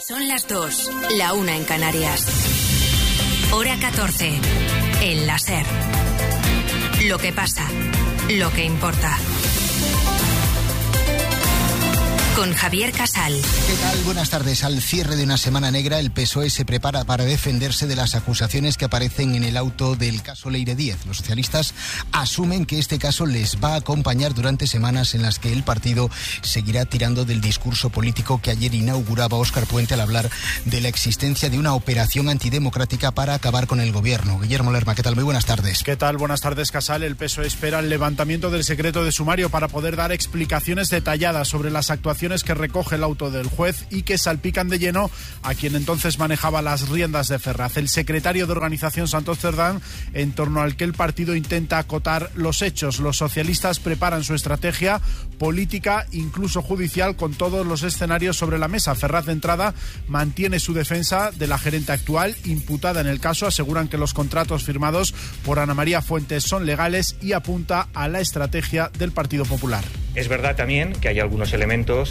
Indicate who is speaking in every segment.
Speaker 1: Son las 2, la 1 en Canarias. Hora 14, en la SER. Lo que pasa, lo que importa. Con Javier Casal.
Speaker 2: ¿Qué tal? Buenas tardes. Al cierre de una semana negra, el PSOE se prepara para defenderse de las acusaciones que aparecen en el auto del caso Leire Díez. Los socialistas asumen que este caso les va a acompañar durante semanas en las que el partido seguirá tirando del discurso político que ayer inauguraba Óscar Puente al hablar de la existencia de una operación antidemocrática para acabar con el gobierno. Guillermo Lerma, ¿qué tal? Muy buenas tardes.
Speaker 3: ¿Qué tal? Buenas tardes, Casal. El PSOE espera el levantamiento del secreto de sumario para poder dar explicaciones detalladas sobre las actuaciones que recoge el auto del juez y que salpican de lleno a quien entonces manejaba las riendas de Ferraz, el secretario de Organización Santos Cerdán, en torno al que el partido intenta acotar los hechos. Los socialistas preparan su estrategia política, incluso judicial, con todos los escenarios sobre la mesa. Ferraz, de entrada, mantiene su defensa de la gerente actual, imputada en el caso. Aseguran que los contratos firmados por Ana María Fuentes son legales y apunta a la estrategia del Partido Popular.
Speaker 4: Es verdad también que hay algunos elementos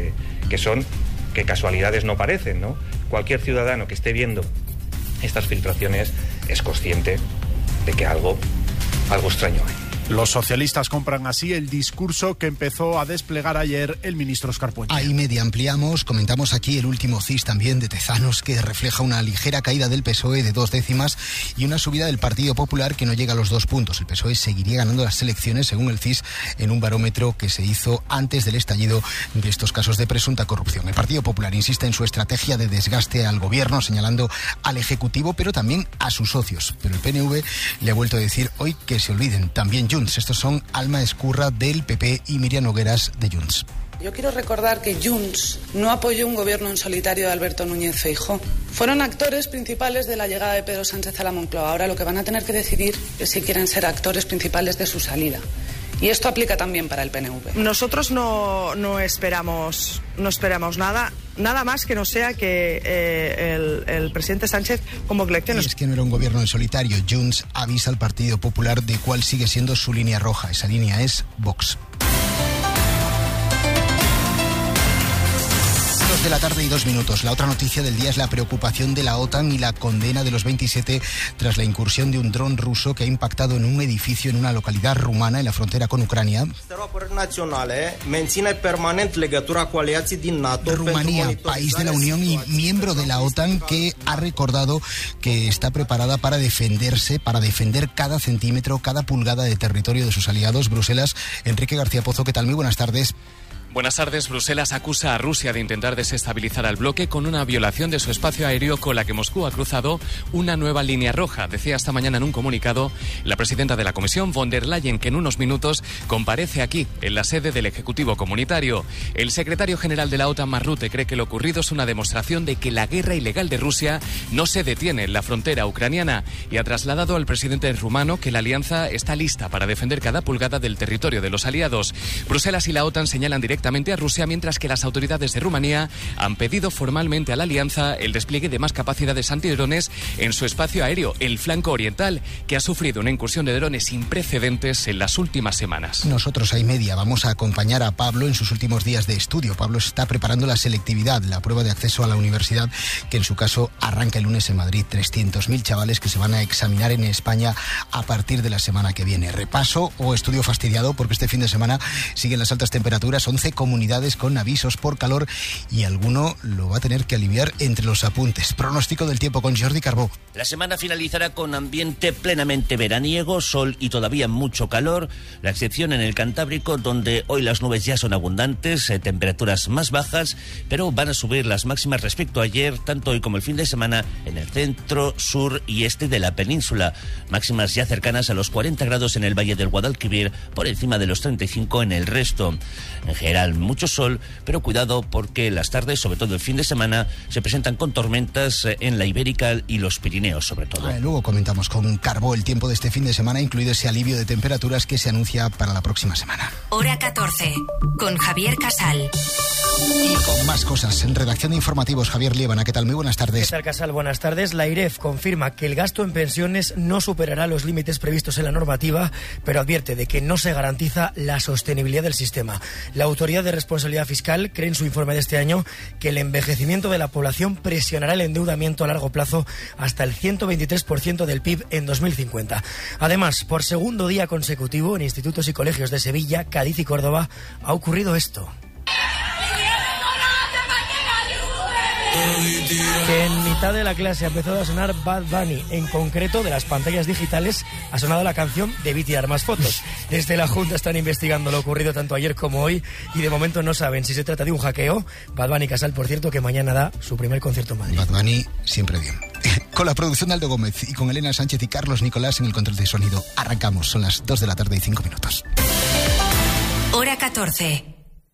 Speaker 4: que casualidades no parecen, ¿no? Cualquier ciudadano que esté viendo estas filtraciones es consciente de que algo extraño hay.
Speaker 3: Los socialistas compran así el discurso que empezó a desplegar ayer el ministro Óscar Puente.
Speaker 2: Ahí media ampliamos, comentamos aquí el último CIS también de Tezanos, que refleja una ligera caída del PSOE de 2 décimas y una subida del Partido Popular que no llega a los 2 puntos. El PSOE seguiría ganando las elecciones, según el CIS, en un barómetro que se hizo antes del estallido de estos casos de presunta corrupción. El Partido Popular insiste en su estrategia de desgaste al gobierno, señalando al Ejecutivo, pero también a sus socios. Pero el PNV le ha vuelto a decir hoy que se olviden, también Junts. Estos son Alma Escurra del PP y Miriam Nogueras de Junts.
Speaker 5: Yo quiero recordar que Junts no apoyó un gobierno en solitario de Alberto Núñez Feijóo. Fueron actores principales de la llegada de Pedro Sánchez a la Moncloa. Ahora lo que van a tener que decidir es si quieren ser actores principales de su salida. Y esto aplica también para el PNV.
Speaker 6: Nosotros no esperamos nada más que no sea que el presidente Sánchez convoque elecciones.
Speaker 2: Y es que no era un gobierno en solitario. Junts avisa al Partido Popular de cuál sigue siendo su línea roja. Esa línea es Vox. 2 de la tarde y 2 minutos. La otra noticia del día es la preocupación de la OTAN y la condena de los 27 tras la incursión de un dron ruso que ha impactado en un edificio en una localidad rumana en la frontera con Ucrania. Rumanía, país de la Unión y miembro de la OTAN, que ha recordado que está preparada para defenderse, para defender cada centímetro, cada pulgada de territorio de sus aliados. Bruselas, Enrique García Pozo, ¿qué tal? Muy buenas tardes.
Speaker 7: Buenas tardes. Bruselas acusa a Rusia de intentar desestabilizar al bloque con una violación de su espacio aéreo con la que Moscú ha cruzado una nueva línea roja. Decía esta mañana en un comunicado la presidenta de la Comisión, von der Leyen, que en unos minutos comparece aquí, en la sede del Ejecutivo Comunitario. El secretario general de la OTAN, Mark Rutte, cree que lo ocurrido es una demostración de que la guerra ilegal de Rusia no se detiene en la frontera ucraniana y ha trasladado al presidente rumano que la alianza está lista para defender cada pulgada del territorio de los aliados. Bruselas y la OTAN señalan directamente a Rusia, mientras que las autoridades de Rumanía han pedido formalmente a la alianza el despliegue de más capacidades antidrones en su espacio aéreo, el flanco oriental, que ha sufrido una incursión de drones sin precedentes en las últimas semanas.
Speaker 2: Nosotros a media vamos a acompañar a Pablo en sus últimos días de estudio. Pablo está preparando la selectividad, la prueba de acceso a la universidad, que en su caso arranca el lunes en Madrid. 300.000 chavales que se van a examinar en España a partir de la semana que viene. Repaso o estudio fastidiado, porque este fin de semana siguen las altas temperaturas, 11 comunidades con avisos por calor y alguno lo va a tener que aliviar entre los apuntes. Pronóstico del tiempo con Jordi Carbó.
Speaker 8: La semana finalizará con ambiente plenamente veraniego, sol y todavía mucho calor, la excepción en el Cantábrico, donde hoy las nubes ya son abundantes, temperaturas más bajas, pero van a subir las máximas respecto a ayer, tanto hoy como el fin de semana, en el centro, sur y este de la península. Máximas ya cercanas a los 40 grados en el Valle del Guadalquivir, por encima de los 35 en el resto. En general, mucho sol, pero cuidado porque las tardes, sobre todo el fin de semana, se presentan con tormentas en la Ibérica y los Pirineos, sobre todo.
Speaker 2: Luego comentamos con Carbó el tiempo de este fin de semana, incluido ese alivio de temperaturas que se anuncia para la próxima semana.
Speaker 1: Hora 14, con Javier Casal.
Speaker 2: Y con más cosas, en redacción de informativos, Javier Liébana, ¿qué tal? Muy buenas tardes.
Speaker 9: ¿Qué tal, Casal? Buenas tardes. La IREF confirma que el gasto en pensiones no superará los límites previstos en la normativa, pero advierte de que no se garantiza la sostenibilidad del sistema. La autoridad Autoridad de Responsabilidad Fiscal cree en su informe de este año que el envejecimiento de la población presionará el endeudamiento a largo plazo hasta el 123% del PIB en 2050. Además, por segundo día consecutivo en institutos y colegios de Sevilla, Cádiz y Córdoba ha ocurrido esto. Que en mitad de la clase ha empezado a sonar Bad Bunny. En concreto, de las pantallas digitales ha sonado la canción Debí tirar más fotos. Desde la Junta están investigando lo ocurrido tanto ayer como hoy y de momento no saben si se trata de un hackeo. Bad Bunny Casal, por cierto, que mañana da su primer concierto en Madrid.
Speaker 2: Bad Bunny siempre bien. Con la producción de Aldo Gómez y con Elena Sánchez y Carlos Nicolás en el control de sonido. Arrancamos, son las 2 de la tarde y 5 minutos.
Speaker 1: Hora 14.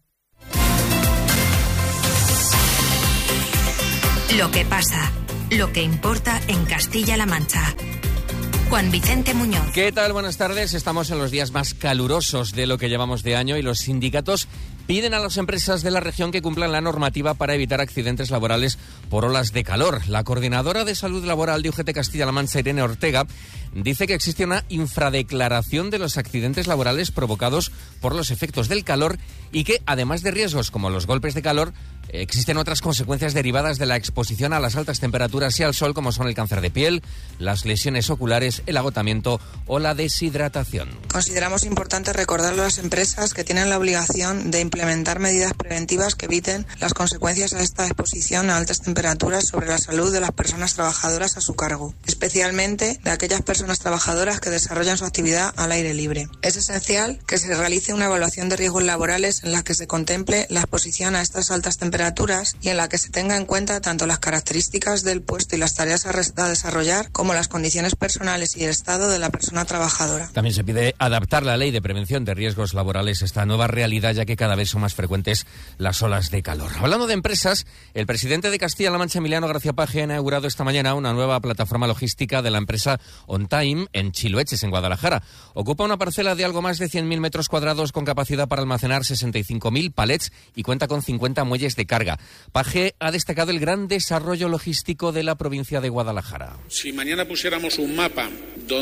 Speaker 1: Lo que pasa, lo que importa en Castilla-La Mancha. Juan Vicente Muñoz.
Speaker 10: ¿Qué tal? Buenas tardes. Estamos en los días más calurosos de lo que llevamos de año y los sindicatos piden a las empresas de la región que cumplan la normativa para evitar accidentes laborales por olas de calor. La coordinadora de salud laboral de UGT Castilla-La Mancha, Irene Ortega, dice que existe una infradeclaración de los accidentes laborales provocados por los efectos del calor y que, además de riesgos como los golpes de calor, existen otras consecuencias derivadas de la exposición a las altas temperaturas y al sol, como son el cáncer de piel, las lesiones oculares, el agotamiento o la deshidratación.
Speaker 11: Consideramos importante recordar a las empresas que tienen la obligación de implementar medidas preventivas que eviten las consecuencias a esta exposición a altas temperaturas sobre la salud de las personas trabajadoras a su cargo, especialmente de aquellas personas trabajadoras que desarrollan su actividad al aire libre. Es esencial que se realice una evaluación de riesgos laborales en la que se contemple la exposición a estas altas temperaturas y en la que se tenga en cuenta tanto las características del puesto y las tareas a desarrollar como las condiciones personales y el estado de la persona trabajadora.
Speaker 10: También se pide adaptar la ley de prevención de riesgos laborales a esta nueva realidad, ya que cada vez son más frecuentes las olas de calor. Hablando de empresas, el presidente de Castilla-La Mancha, Emiliano García Paje, ha inaugurado esta mañana una nueva plataforma logística de la empresa On Time en Chiloeches, en Guadalajara. Ocupa una parcela de algo más de 100.000 metros cuadrados con capacidad para almacenar 65.000 palets y cuenta con 50 muelles de carga. Paje ha destacado el gran desarrollo logístico de la provincia de Guadalajara.
Speaker 12: Si mañana pusiéramos un mapa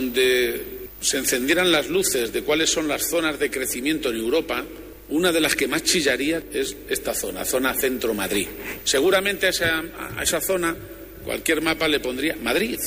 Speaker 12: donde se encendieran las luces de cuáles son las zonas de crecimiento en Europa, una de las que más chillaría es esta zona centro-Madrid. Seguramente a esa zona cualquier mapa le pondría Madrid.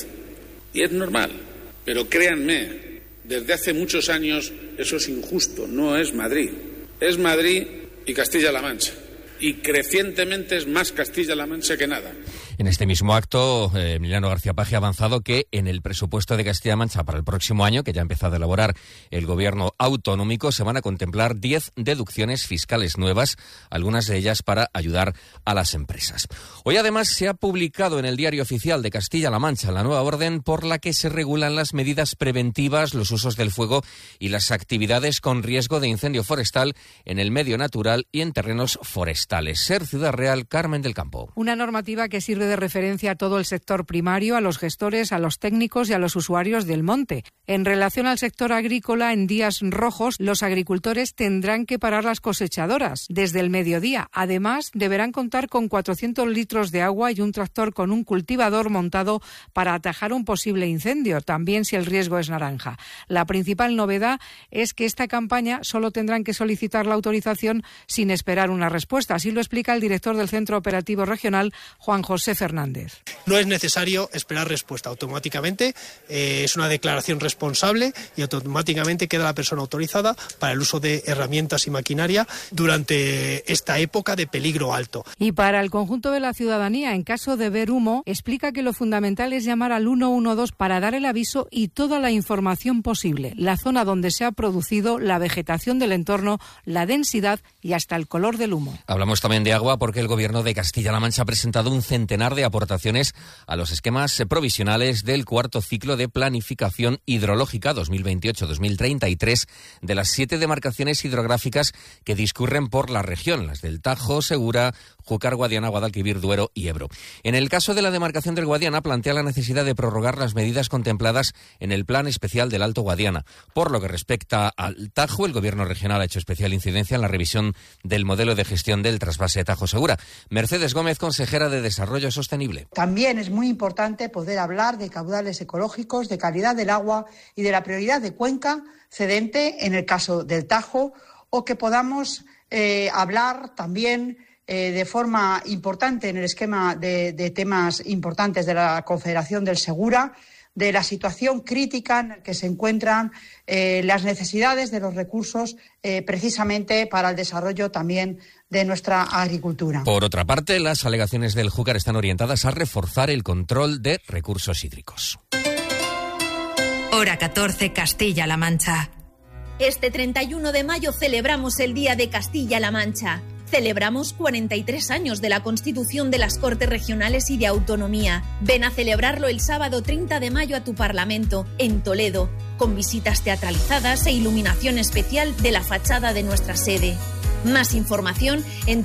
Speaker 12: Y es normal. Pero créanme, desde hace muchos años eso es injusto. No es Madrid. Es Madrid y Castilla-La Mancha. Y crecientemente es más Castilla-La Mancha que nada.
Speaker 10: En este mismo acto, Emiliano García Paje ha avanzado que en el presupuesto de Castilla-La Mancha para el próximo año, que ya ha empezado a elaborar el gobierno autonómico, se van a contemplar 10 deducciones fiscales nuevas, algunas de ellas para ayudar a las empresas. Hoy además se ha publicado en el Diario Oficial de Castilla-La Mancha la nueva orden por la que se regulan las medidas preventivas, los usos del fuego y las actividades con riesgo de incendio forestal en el medio natural y en terrenos forestales. Ser Ciudad Real, Carmen del Campo.
Speaker 13: Una normativa que sirve de referencia a todo el sector primario, a los gestores, a los técnicos y a los usuarios del monte. En relación al sector agrícola, en días rojos, los agricultores tendrán que parar las cosechadoras desde el mediodía. Además, deberán contar con 400 litros de agua y un tractor con un cultivador montado para atajar un posible incendio, también si el riesgo es naranja. La principal novedad es que esta campaña solo tendrán que solicitar la autorización sin esperar una respuesta. Así lo explica el director del Centro Operativo Regional, Juan José Fernández.
Speaker 14: No es necesario esperar respuesta. Automáticamente es una declaración responsable y automáticamente queda la persona autorizada para el uso de herramientas y maquinaria durante esta época de peligro alto.
Speaker 13: Y para el conjunto de la ciudadanía, en caso de ver humo, explica que lo fundamental es llamar al 112 para dar el aviso y toda la información posible, la zona donde se ha producido, la vegetación del entorno, la densidad y hasta el color del humo.
Speaker 10: Hablamos también de agua porque el Gobierno de Castilla-La Mancha ha presentado un centenar de aportaciones a los esquemas provisionales del cuarto ciclo de planificación hidrológica 2028-2033 de las 7 demarcaciones hidrográficas que discurren por la región, las del Tajo, Segura, Júcar, Guadiana, Guadalquivir, Duero y Ebro. En el caso de la demarcación del Guadiana, plantea la necesidad de prorrogar las medidas contempladas en el Plan Especial del Alto Guadiana. Por lo que respecta al Tajo, el Gobierno regional ha hecho especial incidencia en la revisión del modelo de gestión del trasvase Tajo Segura. Mercedes Gómez, consejera de Desarrollo Sostenible.
Speaker 15: También es muy importante poder hablar de caudales ecológicos, de calidad del agua y de la prioridad de cuenca cedente en el caso del Tajo, o que podamos hablar también de forma importante en el esquema de temas importantes de la Confederación del Segura, de la situación crítica en la que se encuentran las necesidades de los recursos precisamente para el desarrollo también de nuestra agricultura.
Speaker 10: Por otra parte, las alegaciones del Júcar están orientadas a reforzar el control de recursos hídricos.
Speaker 1: Hora 14, Castilla-La Mancha.
Speaker 16: Este 31 de mayo celebramos el Día de Castilla-La Mancha. Celebramos 43 años de la Constitución de las Cortes Regionales y de Autonomía. Ven a celebrarlo el sábado 30 de mayo a tu Parlamento, en Toledo, con visitas teatralizadas e iluminación especial de la fachada de nuestra sede. Más información en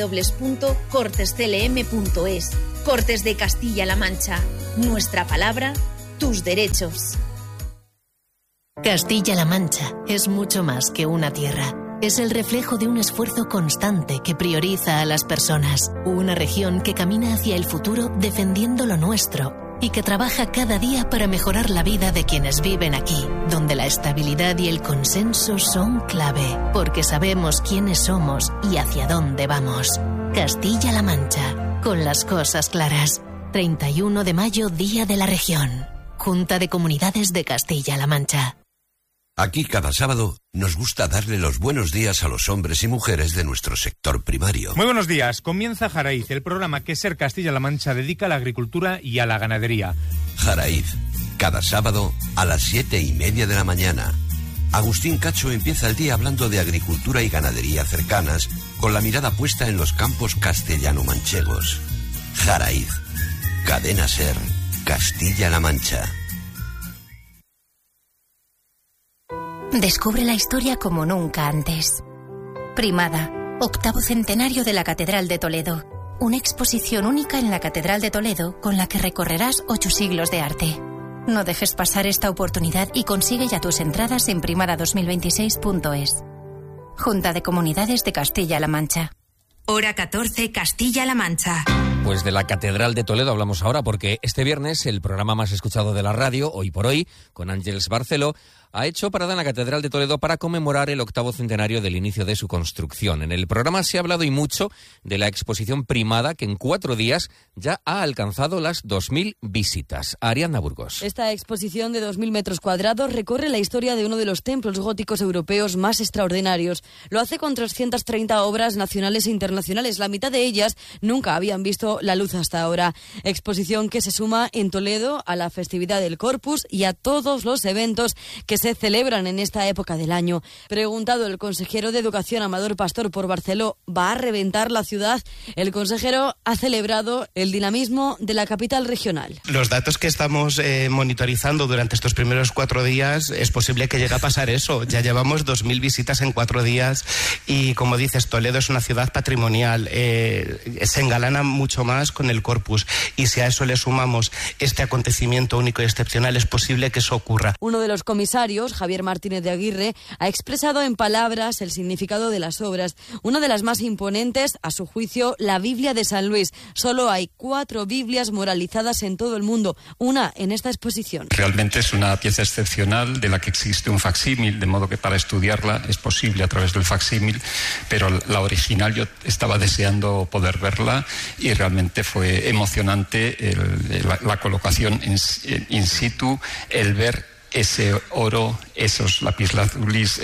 Speaker 16: www.cortesclm.es. Cortes de Castilla-La Mancha. Nuestra palabra, tus derechos.
Speaker 17: Castilla-La Mancha es mucho más que una tierra. Es el reflejo de un esfuerzo constante que prioriza a las personas. Una región que camina hacia el futuro defendiendo lo nuestro y que trabaja cada día para mejorar la vida de quienes viven aquí, donde la estabilidad y el consenso son clave, porque sabemos quiénes somos y hacia dónde vamos. Castilla-La Mancha, con las cosas claras. 31 de mayo, Día de la Región. Junta de Comunidades de Castilla-La Mancha.
Speaker 18: Aquí cada sábado nos gusta darle los buenos días a los hombres y mujeres de nuestro sector primario.
Speaker 19: Muy buenos días. Comienza Jaraíz, el programa que Ser Castilla-La Mancha dedica a la agricultura y a la ganadería.
Speaker 18: Jaraíz, cada sábado a las 7:30 de la mañana. Agustín Cacho empieza el día hablando de agricultura y ganadería cercanas, con la mirada puesta en los campos castellano-manchegos. Jaraíz, Cadena Ser, Castilla-La Mancha.
Speaker 20: Descubre la historia como nunca antes. Primada, 8º centenario de la Catedral de Toledo. Una exposición única en la Catedral de Toledo con la que recorrerás 8 siglos de arte. No dejes pasar esta oportunidad y consigue ya tus entradas en primada2026.es. Junta de Comunidades de Castilla-La Mancha.
Speaker 1: Hora 14, Castilla-La Mancha.
Speaker 10: Pues de la Catedral de Toledo hablamos ahora porque este viernes el programa más escuchado de la radio, Hoy por Hoy, con Ángeles Barceló, ha hecho parada en la Catedral de Toledo para conmemorar el 8º centenario del inicio de su construcción. En el programa se ha hablado y mucho de la exposición Primada, que en 4 días ya ha alcanzado las 2.000 visitas. Ariadna Burgos.
Speaker 21: Esta exposición de 2.000 metros cuadrados recorre la historia de uno de los templos góticos europeos más extraordinarios. Lo hace con 330 obras nacionales e internacionales. La mitad de ellas nunca habían visto la luz hasta ahora. Exposición que se suma en Toledo a la festividad del Corpus y a todos los eventos que se celebran en esta época del año. Preguntado el consejero de Educación Amador Pastor por Barceló, ¿va a reventar la ciudad? El consejero ha celebrado el dinamismo de la capital regional.
Speaker 22: Los datos que estamos monitorizando durante estos primeros 4 días, es posible que llegue a pasar eso. Ya llevamos 2.000 visitas en 4 días y, como dices, Toledo es una ciudad patrimonial. Se engalana mucho más con el Corpus y si a eso le sumamos este acontecimiento único y excepcional, es posible que eso ocurra.
Speaker 21: Uno de los comisarios, Javier Martínez de Aguirre, ha expresado en palabras el significado de las obras. Una de las más imponentes, a su juicio, la Biblia de San Luis. Solo hay 4 Biblias moralizadas en todo el mundo, una en esta exposición.
Speaker 23: Realmente es una pieza excepcional de la que existe un facsímil, de modo que para estudiarla es posible a través del facsímil, pero la original yo estaba deseando poder verla y realmente fue emocionante la colocación in situ, el ver ese oro, esos lapislazulis,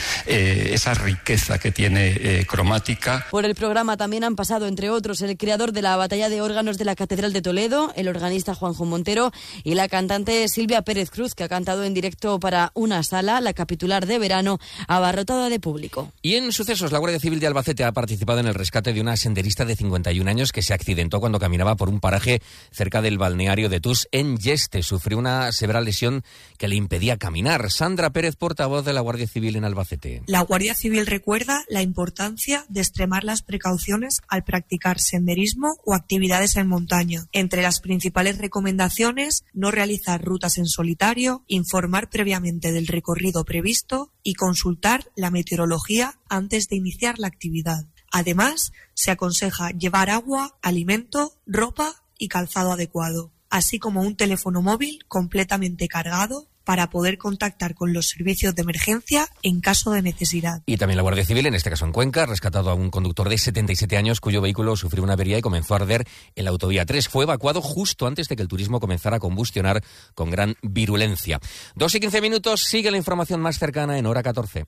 Speaker 23: esa riqueza que tiene cromática.
Speaker 21: Por el programa también han pasado, entre otros, el creador de la batalla de órganos de la Catedral de Toledo, el organista Juanjo Montero y la cantante Silvia Pérez Cruz, que ha cantado en directo para una sala, la capitular de verano, abarrotada de público.
Speaker 10: Y en sucesos, la Guardia Civil de Albacete ha participado en el rescate de una senderista de 51 años que se accidentó cuando caminaba por un paraje cerca del balneario de Tus, en Yeste. Sufrió una severa lesión que le impedía caminar. Sandra Pérez, portavoz de la Guardia Civil en Albacete.
Speaker 24: La Guardia Civil recuerda la importancia de extremar las precauciones al practicar senderismo o actividades en montaña. Entre las principales recomendaciones, no realizar rutas en solitario, informar previamente del recorrido previsto y consultar la meteorología antes de iniciar la actividad. Además, se aconseja llevar agua, alimento, ropa y calzado adecuado, así como un teléfono móvil completamente cargado para poder contactar con los servicios de emergencia en caso de necesidad.
Speaker 10: Y también la Guardia Civil, en este caso en Cuenca, ha rescatado a un conductor de 77 años cuyo vehículo sufrió una avería y comenzó a arder en la autovía 3. Fue evacuado justo antes de que el turismo comenzara a combustionar con gran virulencia. 2:15, sigue la información más cercana en Hora 14.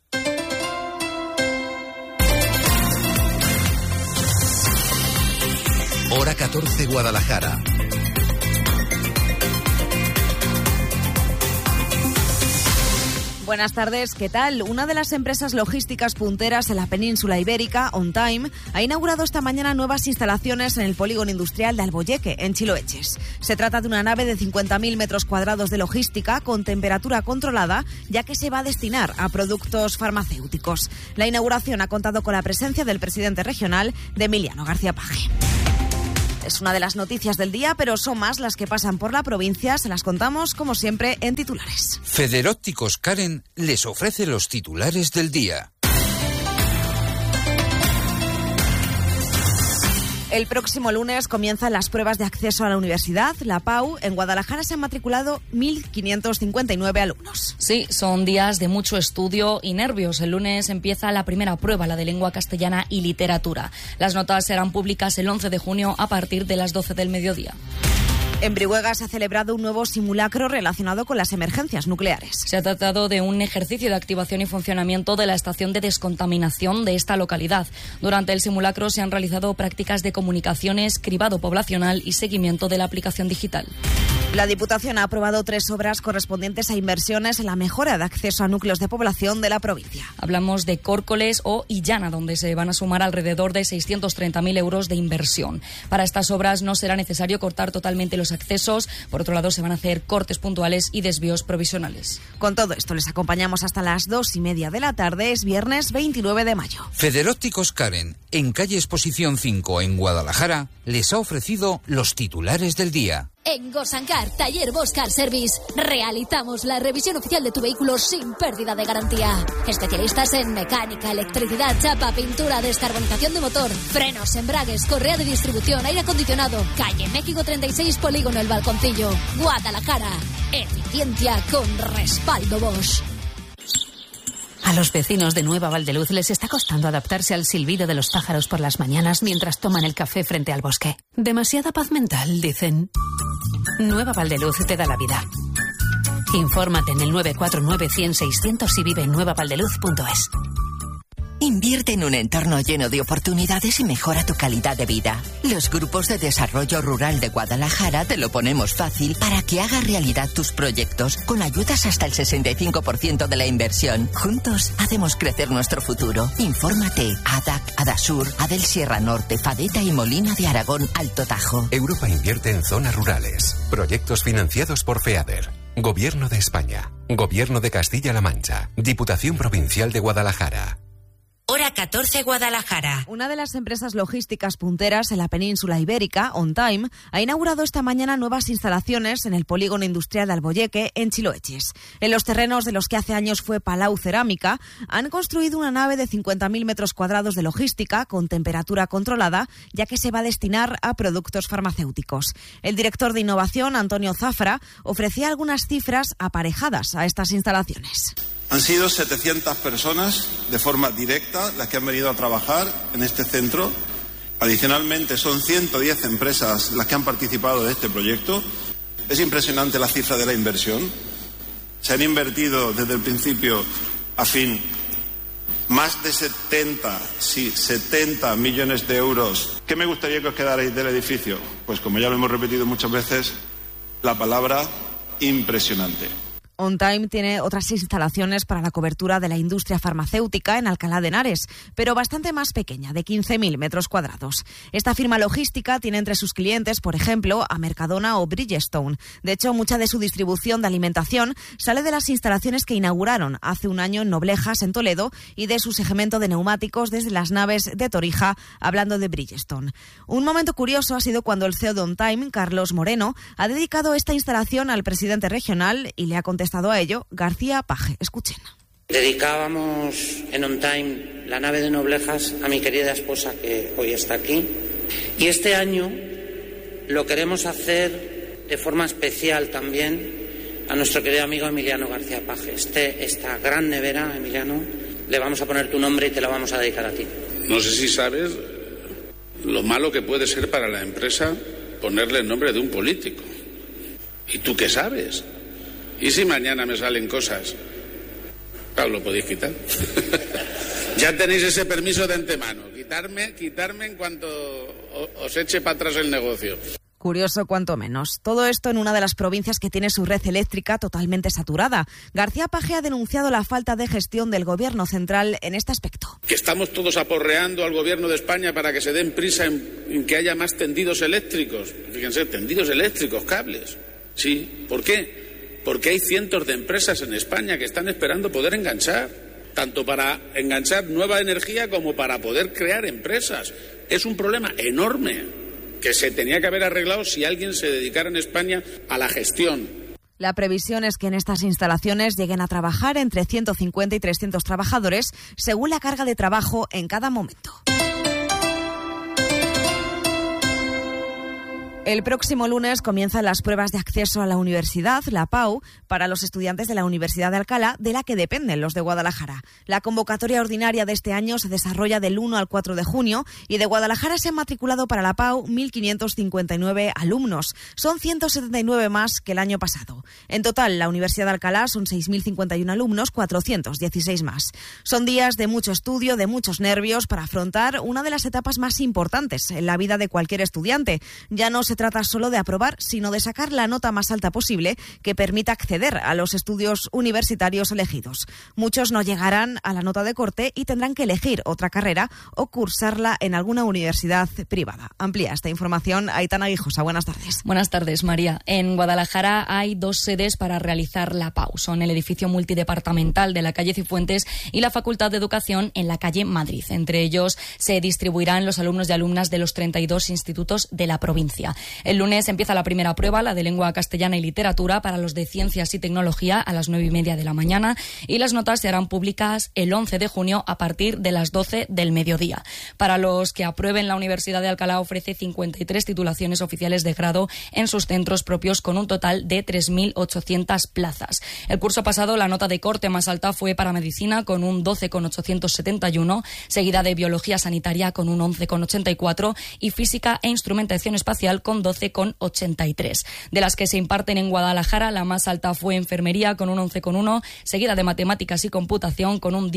Speaker 3: Hora 14 Guadalajara.
Speaker 4: Buenas tardes, ¿qué tal? Una de las empresas logísticas punteras en la península ibérica, OnTime, ha inaugurado esta mañana nuevas instalaciones en el polígono industrial de Alboyeque, en Chiloeches. Se trata de una nave de 50.000 metros cuadrados de logística con temperatura controlada, ya que se va a destinar a productos farmacéuticos. La inauguración ha contado con la presencia del presidente regional, de Emiliano García Paje. Es una de las noticias del día, pero son más las que pasan por la provincia. Se las contamos, como siempre, en titulares.
Speaker 3: Federópticos Karen les ofrece los titulares del día.
Speaker 4: El próximo lunes comienzan las pruebas de acceso a la universidad, la PAU. En Guadalajara se han matriculado 1.559 alumnos.
Speaker 5: Sí, son días de mucho estudio y nervios. El lunes empieza la primera prueba, la de lengua castellana y literatura. Las notas serán públicas el 11 de junio a partir de las 12 del mediodía.
Speaker 4: En Brihuega se ha celebrado un nuevo simulacro relacionado con las emergencias nucleares.
Speaker 5: Se ha tratado de un ejercicio de activación y funcionamiento de la estación de descontaminación de esta localidad. Durante el simulacro se han realizado prácticas de comunicaciones, cribado poblacional y seguimiento de la aplicación digital.
Speaker 4: La Diputación ha aprobado 3 obras correspondientes a inversiones en la mejora de acceso a núcleos de población de la provincia.
Speaker 5: Hablamos de Córcoles o Illana, donde se van a sumar alrededor de 630.000 euros de inversión. Para estas obras no será necesario cortar totalmente los accesos. Por otro lado, se van a hacer cortes puntuales y desvíos provisionales.
Speaker 4: Con todo esto les acompañamos hasta las 2:30 de la tarde. Es viernes 29 de mayo.
Speaker 3: Federópticos Karen, en calle Exposición 5 en Guadalajara, les ha ofrecido los titulares del día.
Speaker 6: En Gosancar, Taller Bosch Car Service, realizamos la revisión oficial de tu vehículo sin pérdida de garantía. Especialistas en mecánica, electricidad, chapa, pintura, descarbonización de motor, frenos, embragues, correa de distribución, aire acondicionado. Calle México 36, Polígono El Balconcillo, Guadalajara. Eficiencia con respaldo Bosch.
Speaker 25: A los vecinos de Nueva Valdeluz les está costando adaptarse al silbido de los pájaros por las mañanas mientras toman el café frente al bosque. Demasiada paz mental, dicen. Nueva Valdeluz te da la vida. Infórmate en el 949-100-600 y vive en nuevavaldeluz.es.
Speaker 26: Invierte en un entorno lleno de oportunidades y mejora tu calidad de vida. Los grupos de desarrollo rural de Guadalajara te lo ponemos fácil para que hagas realidad tus proyectos con ayudas hasta el 65% de la inversión. Juntos hacemos crecer nuestro futuro. Infórmate. ADAC, Adasur, Adel Sierra Norte, Fadeta y Molina de Aragón, Alto Tajo.
Speaker 27: Europa invierte en zonas rurales. Proyectos financiados por FEADER. Gobierno de España. Gobierno de Castilla-La Mancha. Diputación Provincial de Guadalajara.
Speaker 1: Hora 14 Guadalajara.
Speaker 4: Una de las empresas logísticas punteras en la península ibérica, OnTime, ha inaugurado esta mañana nuevas instalaciones en el polígono industrial de Alboyeque, en Chiloeches. En los terrenos de los que hace años fue Palau Cerámica, han construido una nave de 50.000 metros cuadrados de logística con temperatura controlada, ya que se va a destinar a productos farmacéuticos. El director de innovación, Antonio Zafra, ofrecía algunas cifras aparejadas a estas instalaciones.
Speaker 28: Han sido 700 personas de forma directa las que han venido a trabajar en este centro. Adicionalmente, son 110 empresas las que han participado de este proyecto. Es impresionante la cifra de la inversión. Se han invertido desde el principio a fin más de 70 millones de euros. ¿Qué me gustaría que os quedarais del edificio? Pues como ya lo hemos repetido muchas veces, la palabra impresionante.
Speaker 4: OnTime tiene otras instalaciones para la cobertura de la industria farmacéutica en Alcalá de Henares, pero bastante más pequeña, de 15.000 metros cuadrados. Esta firma logística tiene entre sus clientes, por ejemplo, a Mercadona o Bridgestone. De hecho, mucha de su distribución de alimentación sale de las instalaciones que inauguraron hace un año en Noblejas, en Toledo, y de su segmento de neumáticos desde las naves de Torija, hablando de Bridgestone. Un momento curioso ha sido cuando el CEO de OnTime, Carlos Moreno, ha dedicado esta instalación al presidente regional y le ha contestado a ello García Paje. Escuchen.
Speaker 29: Dedicábamos en OnTime la nave de Noblejas a mi querida esposa, que hoy está aquí, y este año lo queremos hacer de forma especial también a nuestro querido amigo Emiliano García Paje. Esta gran nevera, Emiliano, le vamos a poner tu nombre y te la vamos a dedicar a ti.
Speaker 2: No sé si sabes lo malo que puede ser para la empresa ponerle el nombre de un político. ¿Y tú qué sabes? ¿Y si mañana me salen cosas? Claro, lo podéis quitar. Ya tenéis ese permiso de antemano. Quitarme en cuanto os eche para atrás el negocio.
Speaker 4: Curioso cuanto menos. Todo esto en una de las provincias que tiene su red eléctrica totalmente saturada. García Paje ha denunciado la falta de gestión del Gobierno central en este aspecto.
Speaker 2: Que estamos todos aporreando al Gobierno de España para que se den prisa en que haya más tendidos eléctricos. Fíjense, tendidos eléctricos, cables. Sí, ¿por qué? Porque hay cientos de empresas en España que están esperando poder enganchar, tanto para enganchar nueva energía como para poder crear empresas. Es un problema enorme que se tenía que haber arreglado si alguien se dedicara en España a la gestión.
Speaker 4: La previsión es que en estas instalaciones lleguen a trabajar entre 150 y 300 trabajadores, según la carga de trabajo en cada momento. El próximo lunes comienzan las pruebas de acceso a la universidad, la PAU, para los estudiantes de la Universidad de Alcalá, de la que dependen los de Guadalajara. La convocatoria ordinaria de este año se desarrolla del 1 al 4 de junio y de Guadalajara se han matriculado para la PAU 1.559 alumnos. Son 179 más que el año pasado. En total, la Universidad de Alcalá son 6.051 alumnos, 416 más. Son días de mucho estudio, de muchos nervios para afrontar una de las etapas más importantes en la vida de cualquier estudiante. Ya no se trata solo de aprobar, sino de sacar la nota más alta posible que permita acceder a los estudios universitarios elegidos. Muchos no llegarán a la nota de corte y tendrán que elegir otra carrera o cursarla en alguna universidad privada. Amplía esta información Aitana Guijosa. Buenas tardes.
Speaker 5: Buenas tardes, María. En Guadalajara hay 2 sedes para realizar la PAU. Son el edificio multidepartamental de la calle Cifuentes y la Facultad de Educación en la calle Madrid. Entre ellos se distribuirán los alumnos y alumnas de los 32 institutos de la provincia. El lunes empieza la primera prueba, la de lengua castellana y literatura, para los de ciencias y tecnología a las 9:30 de la mañana, y las notas se harán públicas el 11 de junio a partir de las 12 del mediodía. Para los que aprueben, la Universidad de Alcalá ofrece 53 titulaciones oficiales de grado en sus centros propios, con un total de 3.800 plazas. El curso pasado la nota de corte más alta fue para medicina con un 12,871, seguida de biología sanitaria con un 11,84 y física e instrumentación espacial con 12,83. De las que se imparten en Guadalajara, la más alta fue enfermería con un 11,1, seguida de matemáticas y computación con un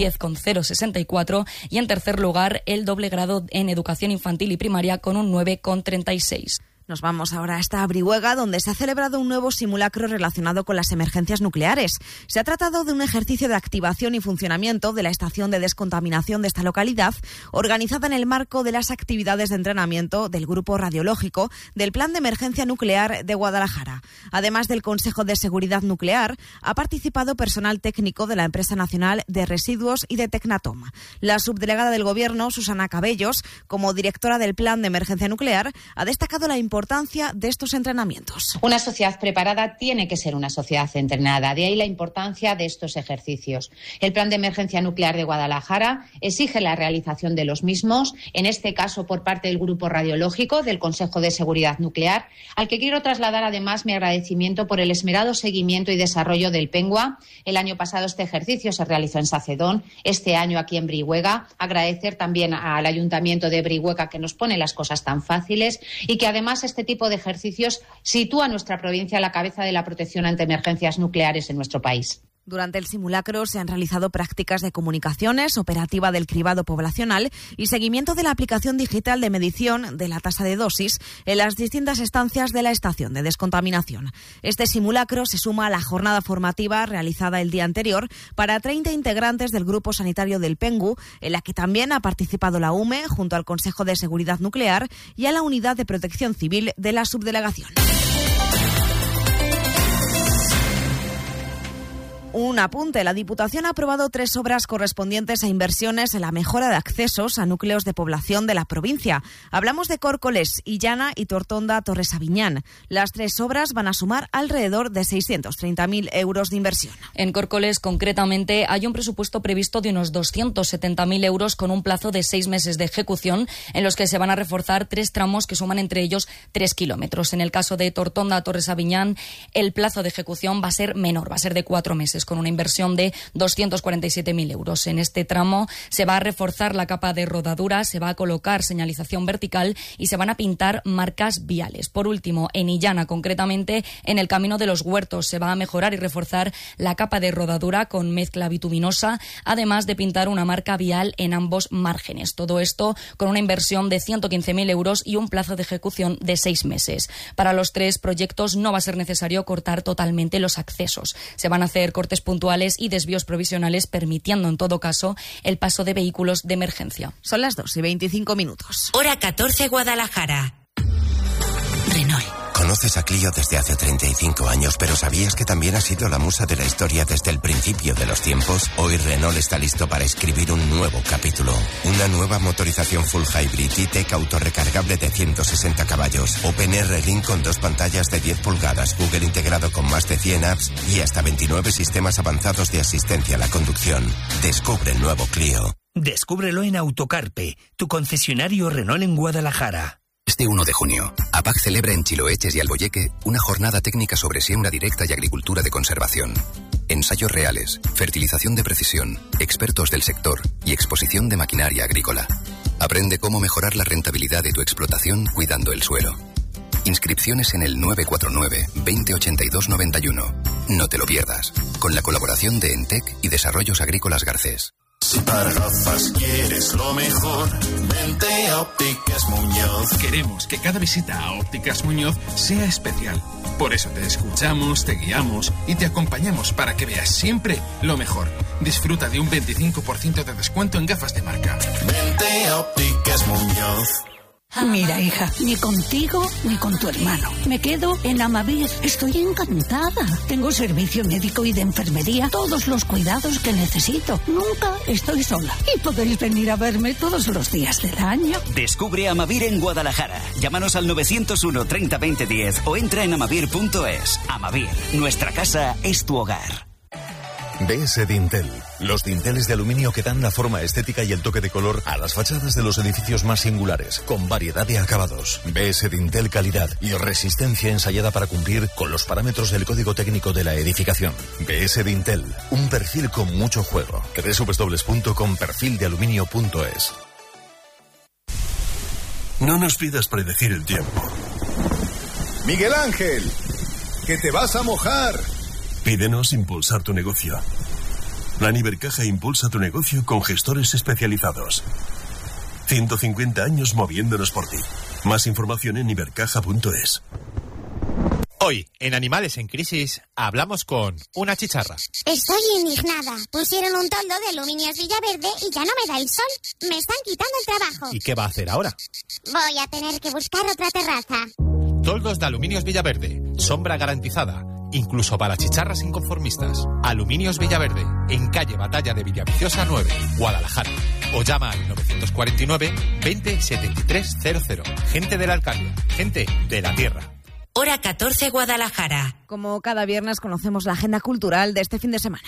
Speaker 5: 10,064 y en tercer lugar el doble grado en educación infantil y primaria con un 9,36.
Speaker 4: Nos vamos ahora hasta Brihuega, donde se ha celebrado un nuevo simulacro relacionado con las emergencias nucleares. Se ha tratado de un ejercicio de activación y funcionamiento de la estación de descontaminación de esta localidad, organizada en el marco de las actividades de entrenamiento del Grupo Radiológico del Plan de Emergencia Nuclear de Guadalajara. Además del Consejo de Seguridad Nuclear, ha participado personal técnico de la Empresa Nacional de Residuos y de Tecnatom. La subdelegada del Gobierno, Susana Cabellos, como directora del Plan de Emergencia Nuclear, ha destacado la importancia de estos entrenamientos.
Speaker 7: Una sociedad preparada tiene que ser una sociedad entrenada, de ahí la importancia de estos ejercicios. El Plan de Emergencia Nuclear de Guadalajara exige la realización de los mismos, en este caso por parte del Grupo Radiológico del Consejo de Seguridad Nuclear, al que quiero trasladar además mi agradecimiento por el esmerado seguimiento y desarrollo del PENGUA. El año pasado este ejercicio se realizó en Sacedón, este año aquí en Brihuega. Agradecer también al Ayuntamiento de Brihuega, que nos pone las cosas tan fáciles y que además este tipo de ejercicios sitúa a nuestra provincia a la cabeza de la protección ante emergencias nucleares en nuestro país.
Speaker 4: Durante el simulacro se han realizado prácticas de comunicaciones, operativa del cribado poblacional y seguimiento de la aplicación digital de medición de la tasa de dosis en las distintas estancias de la estación de descontaminación. Este simulacro se suma a la jornada formativa realizada el día anterior para 30 integrantes del Grupo Sanitario del PENGU, en la que también ha participado la UME junto al Consejo de Seguridad Nuclear y a la Unidad de Protección Civil de la Subdelegación. Un apunte, la Diputación ha aprobado 3 obras correspondientes a inversiones en la mejora de accesos a núcleos de población de la provincia. Hablamos de Córcoles, Illana y Tortonda Torres Aviñán. Las 3 obras van a sumar alrededor de 630.000 euros de inversión.
Speaker 5: En Córcoles, concretamente, hay un presupuesto previsto de unos 270.000 euros con un plazo de 6 meses de ejecución, en los que se van a reforzar 3 tramos que suman entre ellos 3 kilómetros. En el caso de Tortonda Torres Aviñán, el plazo de ejecución va a ser menor, va a ser de 4 meses, con una inversión de 247.000 euros. En este tramo se va a reforzar la capa de rodadura, se va a colocar señalización vertical y se van a pintar marcas viales. Por último, en Illana, concretamente, en el Camino de los Huertos, se va a mejorar y reforzar la capa de rodadura con mezcla bituminosa, además de pintar una marca vial en ambos márgenes. Todo esto con una inversión de 115.000 euros y un plazo de ejecución de 6 meses. Para los 3 proyectos no va a ser necesario cortar totalmente los accesos. Se van a hacer cortes puntuales y desvíos provisionales, permitiendo en todo caso el paso de vehículos de emergencia.
Speaker 4: Son las 2:25.
Speaker 1: Hora 14, Guadalajara.
Speaker 8: Renault. Conoces a Clio desde hace 35 años, pero ¿sabías que también ha sido la musa de la historia desde el principio de los tiempos? Hoy Renault está listo para escribir un nuevo capítulo. Una nueva motorización full hybrid E-Tech autorrecargable de 160 caballos. OpenR Link con 2 pantallas de 10 pulgadas, Google integrado con más de 100 apps y hasta 29 sistemas avanzados de asistencia a la conducción. Descubre el nuevo Clio.
Speaker 9: Descúbrelo en Autocarpe, tu concesionario Renault en Guadalajara.
Speaker 11: Este 1 de junio, APAC celebra en Chiloeches y Alboyeque una jornada técnica sobre siembra directa y agricultura de conservación. Ensayos reales, fertilización de precisión, expertos del sector y exposición de maquinaria agrícola. Aprende cómo mejorar la rentabilidad de tu explotación cuidando el suelo. Inscripciones en el 949 2082 91. No te lo pierdas. Con la colaboración de Entec y Desarrollos Agrícolas Garcés.
Speaker 12: Si para gafas quieres lo mejor, vente a Ópticas Muñoz.
Speaker 13: Queremos que cada visita a Ópticas Muñoz sea especial. Por eso te escuchamos, te guiamos y te acompañamos para que veas siempre lo mejor. Disfruta de un 25% de descuento en gafas de marca.
Speaker 12: Vente a Ópticas Muñoz.
Speaker 14: Mira, hija, ni contigo ni con tu hermano. Me quedo en Amavir. Estoy encantada. Tengo servicio médico y de enfermería, todos los cuidados que necesito. Nunca estoy sola. Y podéis venir a verme todos los días del año.
Speaker 15: Descubre Amavir en Guadalajara. Llámanos al 901 30 20 10 o entra en amavir.es. Amavir, nuestra casa es tu hogar.
Speaker 16: BS Dintel, los dinteles de aluminio que dan la forma estética y el toque de color a las fachadas de los edificios más singulares, con variedad de acabados. BS Dintel, calidad y resistencia ensayada para cumplir con los parámetros del código técnico de la edificación. BS Dintel, un perfil con mucho juego. www.perfildealuminio.es.
Speaker 17: No nos pidas predecir el tiempo.
Speaker 30: Miguel Ángel, que te vas a mojar.
Speaker 17: Pídenos impulsar tu negocio. Plan Ibercaja impulsa tu negocio con gestores especializados. 150 años moviéndonos por ti. Más información en ibercaja.es.
Speaker 19: Hoy, en Animales en Crisis, hablamos con una chicharra.
Speaker 31: Estoy indignada. Pusieron un toldo de Aluminios Villaverde y ya no me da el sol. Me están quitando el trabajo.
Speaker 19: ¿Y qué va a hacer ahora?
Speaker 31: Voy a tener que buscar otra terraza.
Speaker 19: Toldos de Aluminios Villaverde. Sombra garantizada. Incluso para chicharras inconformistas. Aluminios Villaverde, en calle Batalla de Villaviciosa 9, Guadalajara. O llama al 949 20 73 00. Gente de la Alcaldía, gente de la tierra.
Speaker 1: Hora 14, Guadalajara.
Speaker 4: Como cada viernes conocemos la agenda cultural de este fin de semana.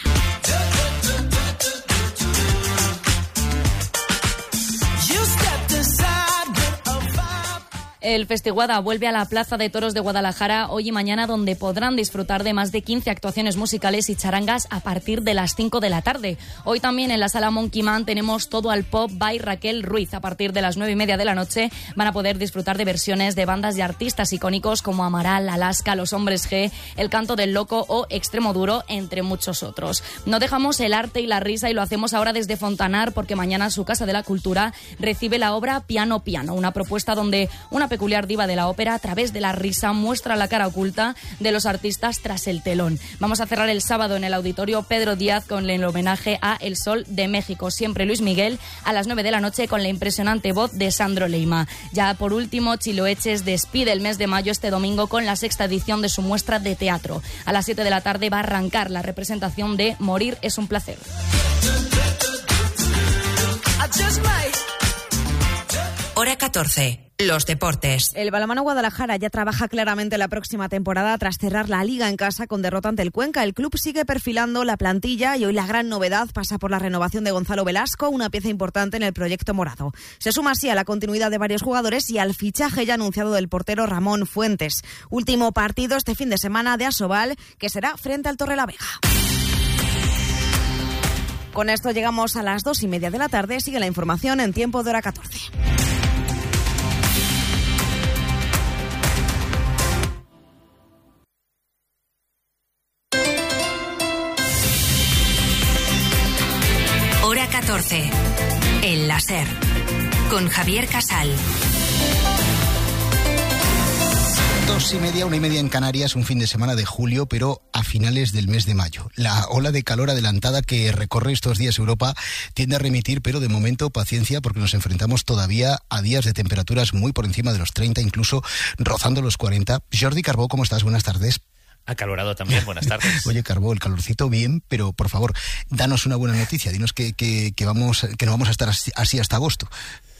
Speaker 5: El Festiguada vuelve a la Plaza de Toros de Guadalajara hoy y mañana, donde podrán disfrutar de más de 15 actuaciones musicales y charangas a partir de las 5 de la tarde. Hoy también en la Sala Monkey Man tenemos Todo al Pop by Raquel Ruiz. A partir de las 9:30 de la noche van a poder disfrutar de versiones de bandas y artistas icónicos como Amaral, Alaska, Los Hombres G, El Canto del Loco o Extremo Duro, entre muchos otros. No dejamos el arte y la risa y lo hacemos ahora desde Fontanar, porque mañana su Casa de la Cultura recibe la obra Piano Piano, una propuesta donde una peculiar diva de la ópera, a través de la risa, muestra la cara oculta de los artistas tras el telón. Vamos a cerrar el sábado en el Auditorio Pedro Díaz con el homenaje a El Sol de México, siempre Luis Miguel, a las 9 de la noche con la impresionante voz de Sandro Leima. Ya por último, Chiloeches despide el mes de mayo este domingo con la 6ª edición de su muestra de teatro. A las 7 de la tarde va a arrancar la representación de Morir es un placer.
Speaker 1: Hora 14. Los deportes.
Speaker 4: El balonmano Guadalajara ya trabaja claramente la próxima temporada tras cerrar la Liga en casa con derrota ante el Cuenca. El club sigue perfilando la plantilla y hoy la gran novedad pasa por la renovación de Gonzalo Velasco, una pieza importante en el proyecto morado. Se suma así a la continuidad de varios jugadores y al fichaje ya anunciado del portero Ramón Fuentes. Último partido este fin de semana de Asobal, que será frente al Torrelavega. Con esto llegamos a las 2:30 de la tarde. Sigue la información en tiempo de Hora 14.
Speaker 1: Hora 14. El láser. Con Javier Casal.
Speaker 3: 2:30, 1:30 en Canarias, un fin de semana de julio, pero a finales del mes de mayo. La ola de calor adelantada que recorre estos días Europa tiende a remitir, pero de momento paciencia, porque nos enfrentamos todavía a días de temperaturas muy por encima de los 30, incluso rozando los 40. Jordi Carbó, ¿cómo estás? Buenas tardes.
Speaker 6: Acalorado también, buenas tardes.
Speaker 3: Oye, Carbó, el calorcito bien, pero por favor, danos una buena noticia. Dinos que no vamos a estar así hasta agosto.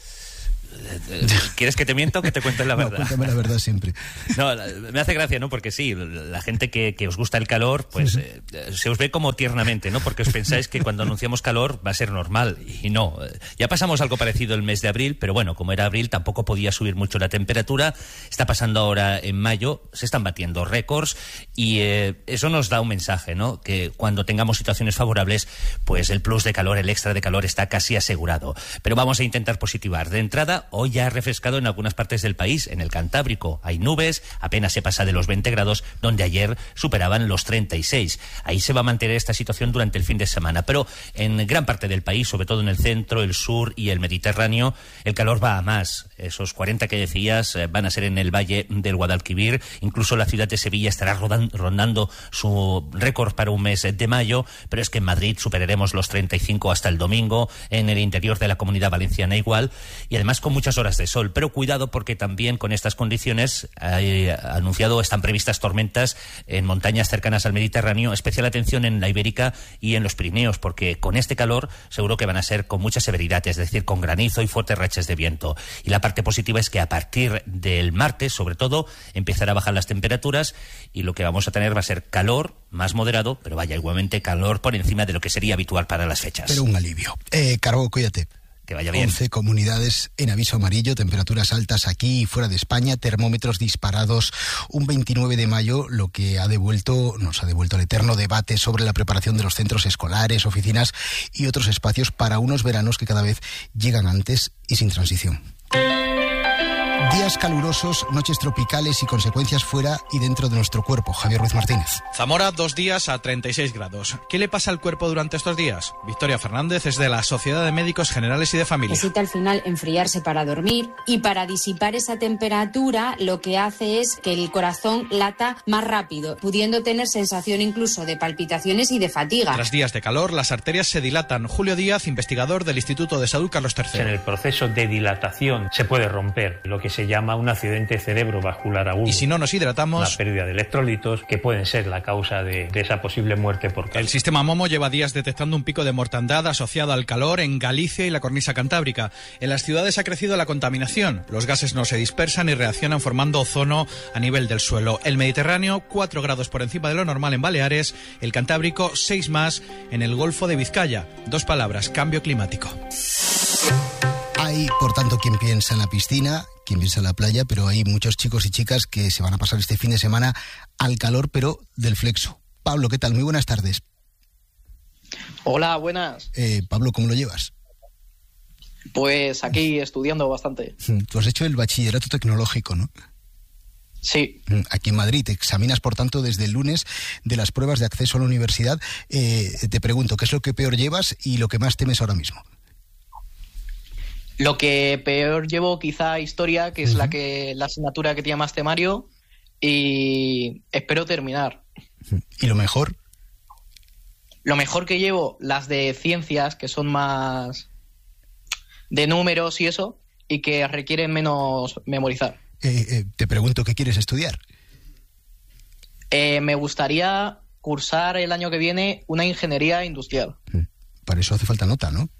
Speaker 6: ¿Quieres que te miento o que te cuente la verdad?
Speaker 3: No, cuéntame la verdad siempre.
Speaker 6: No, me hace gracia, ¿no? Porque sí, la gente que os gusta el calor, pues se os ve como tiernamente, ¿no? Porque os pensáis que cuando anunciamos calor va a ser normal, y no. Ya pasamos algo parecido el mes de abril, pero bueno, como era abril tampoco podía subir mucho la temperatura. Está pasando ahora en mayo, se están batiendo récords, y eso nos da un mensaje, ¿no? Que cuando tengamos situaciones favorables, pues el plus de calor, el extra de calor está casi asegurado. Pero vamos a intentar positivar. De entrada, hoy ya ha refrescado en algunas partes del país. En el Cantábrico hay nubes, apenas se pasa de los 20 grados, donde ayer superaban los 36. Ahí se va a mantener esta situación durante el fin de semana. Pero en gran parte del país, sobre todo en el centro, el sur y el Mediterráneo, el calor va a más. Esos 40 que decías van a ser en el Valle del Guadalquivir. Incluso la ciudad de Sevilla estará rondando su récord para un mes de mayo. Pero es que en Madrid superaremos los 35 hasta el domingo. En el interior de la Comunidad Valenciana igual. Y además con muchas horas de sol, pero cuidado porque también con estas condiciones están previstas tormentas en montañas cercanas al Mediterráneo, especial atención en la Ibérica y en los Pirineos, porque con este calor seguro que van a ser con mucha severidad, es decir, con granizo y fuertes rachas de viento. Y la parte positiva es que a partir del martes, sobre todo, empezará a bajar las temperaturas y lo que vamos a tener va a ser calor más moderado, pero vaya, igualmente calor por encima de lo que sería habitual para las fechas.
Speaker 3: Pero un alivio. Carbó, cuídate.
Speaker 6: Que vaya bien.
Speaker 3: 11 comunidades en aviso amarillo, temperaturas altas aquí y fuera de España, termómetros disparados. Un 29 de mayo, lo que nos ha devuelto el eterno debate sobre la preparación de los centros escolares, oficinas y otros espacios para unos veranos que cada vez llegan antes y sin transición. Días calurosos, noches tropicales y consecuencias fuera y dentro de nuestro cuerpo. Javier Ruiz Martínez.
Speaker 10: Zamora, 2 días a 36 grados. ¿Qué le pasa al cuerpo durante estos días? Victoria Fernández es de la Sociedad de Médicos Generales y de Familia.
Speaker 18: Necesita al final enfriarse para dormir y para disipar esa temperatura lo que hace es que el corazón lata más rápido, pudiendo tener sensación incluso de palpitaciones y de fatiga.
Speaker 10: Tras días de calor, las arterias se dilatan. Julio Díaz, investigador del Instituto de Salud Carlos III.
Speaker 20: En el proceso de dilatación se puede romper lo que se llama un accidente cerebrovascular agudo.
Speaker 10: Y si no nos hidratamos,
Speaker 20: la pérdida de electrolitos, que pueden ser la causa de esa posible muerte por calor.
Speaker 10: El sistema Momo lleva días detectando un pico de mortandad asociado al calor en Galicia y la cornisa cantábrica. En las ciudades ha crecido la contaminación. Los gases no se dispersan y reaccionan formando ozono a nivel del suelo. El Mediterráneo, 4 grados por encima de lo normal en Baleares. El Cantábrico, 6 más en el Golfo de Vizcaya. 2 palabras: cambio climático.
Speaker 3: Hay, por tanto, quien piensa en la piscina, quien piensa en la playa, pero hay muchos chicos y chicas que se van a pasar este fin de semana al calor, pero del flexo. Pablo, ¿qué tal? Muy buenas tardes.
Speaker 21: Hola, buenas.
Speaker 3: Pablo, ¿cómo lo llevas?
Speaker 21: Pues aquí estudiando bastante.
Speaker 3: Tú has hecho el bachillerato tecnológico, ¿no?
Speaker 21: Sí.
Speaker 3: Aquí en Madrid. Te examinas, por tanto, desde el lunes de las pruebas de acceso a la universidad. Te pregunto, ¿qué es lo que peor llevas y lo que más temes ahora mismo?
Speaker 21: Lo que peor llevo quizá historia, que es la asignatura que tiene más temario, y espero terminar.
Speaker 3: ¿Y lo mejor?
Speaker 21: Lo mejor que llevo, las de ciencias, que son más de números y eso, y que requieren menos memorizar.
Speaker 3: Te pregunto, ¿qué quieres estudiar?
Speaker 21: Me gustaría cursar el año que viene una ingeniería industrial.
Speaker 3: Para eso hace falta nota, ¿no?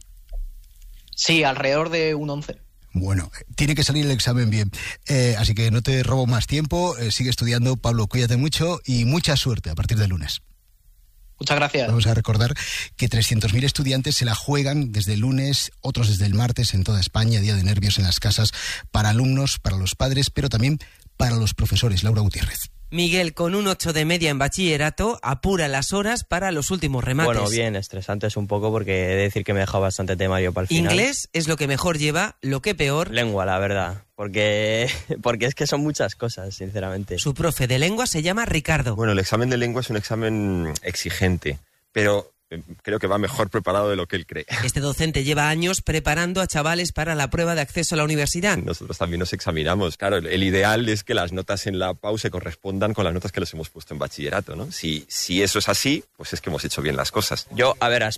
Speaker 21: Sí, alrededor de un 11.
Speaker 3: Bueno, tiene que salir el examen bien. Así que no te robo más tiempo. Sigue estudiando, Pablo, cuídate mucho y mucha suerte a partir del lunes.
Speaker 21: Muchas gracias.
Speaker 3: Vamos a recordar que 300.000 estudiantes se la juegan desde el lunes, otros desde el martes en toda España, día de nervios en las casas para alumnos, para los padres, pero también para los profesores. Laura Gutiérrez.
Speaker 2: Miguel, con un 8 de media en bachillerato, apura las horas para los últimos remates.
Speaker 7: Bueno, bien, estresante es un poco porque he de decir que me he dejado bastante temario para el final.
Speaker 2: Inglés es lo que mejor lleva, lo que peor...
Speaker 7: Lengua, la verdad, porque es que son muchas cosas, sinceramente.
Speaker 2: Su profe de lengua se llama Ricardo.
Speaker 8: Bueno, el examen de lengua es un examen exigente, pero creo que va mejor preparado de lo que él cree.
Speaker 2: Este docente lleva años preparando a chavales para la prueba de acceso a la universidad.
Speaker 8: Nosotros también nos examinamos. Claro, el ideal es que las notas en la PAU se correspondan con las notas que les hemos puesto en bachillerato, ¿no? Si eso es así, pues es que hemos hecho bien las cosas.
Speaker 7: Yo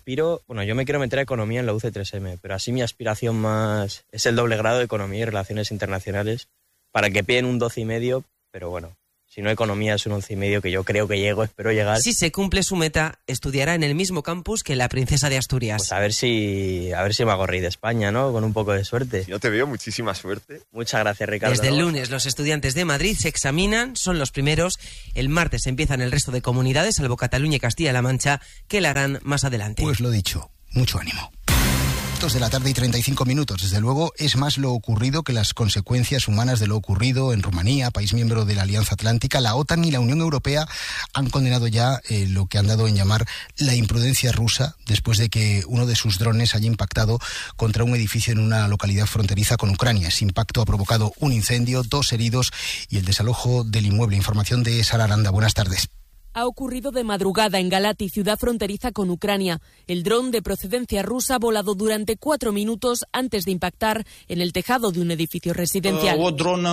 Speaker 7: me quiero meter a Economía en la UC3M, pero así mi aspiración más es el doble grado de Economía y Relaciones Internacionales, para que piden un 12,5, pero bueno. Si no, Economía es un 11,5 que yo creo que espero llegar.
Speaker 2: Si se cumple su meta, estudiará en el mismo campus que la princesa de Asturias.
Speaker 7: Pues a ver si me hago rey de España, ¿no? Con un poco de suerte.
Speaker 8: Yo te veo, muchísima suerte.
Speaker 7: Muchas gracias, Ricardo.
Speaker 2: Desde el lunes los estudiantes de Madrid se examinan, son los primeros. El martes empiezan el resto de comunidades, salvo Cataluña y Castilla-La Mancha, que la harán más adelante.
Speaker 3: Pues lo dicho, mucho ánimo. 2 de la tarde y 35 minutos. Desde luego, es más lo ocurrido que las consecuencias humanas de lo ocurrido en Rumanía, país miembro de la Alianza Atlántica. La OTAN y la Unión Europea han condenado ya lo que han dado en llamar la imprudencia rusa, después de que uno de sus drones haya impactado contra un edificio en una localidad fronteriza con Ucrania. Ese impacto ha provocado un incendio, 2 heridos y el desalojo del inmueble. Información de Sara Aranda. Buenas tardes.
Speaker 22: Ha ocurrido de madrugada en Galati, ciudad fronteriza con Ucrania. El dron de procedencia rusa ha volado durante 4 minutos antes de impactar en el tejado de un edificio residencial.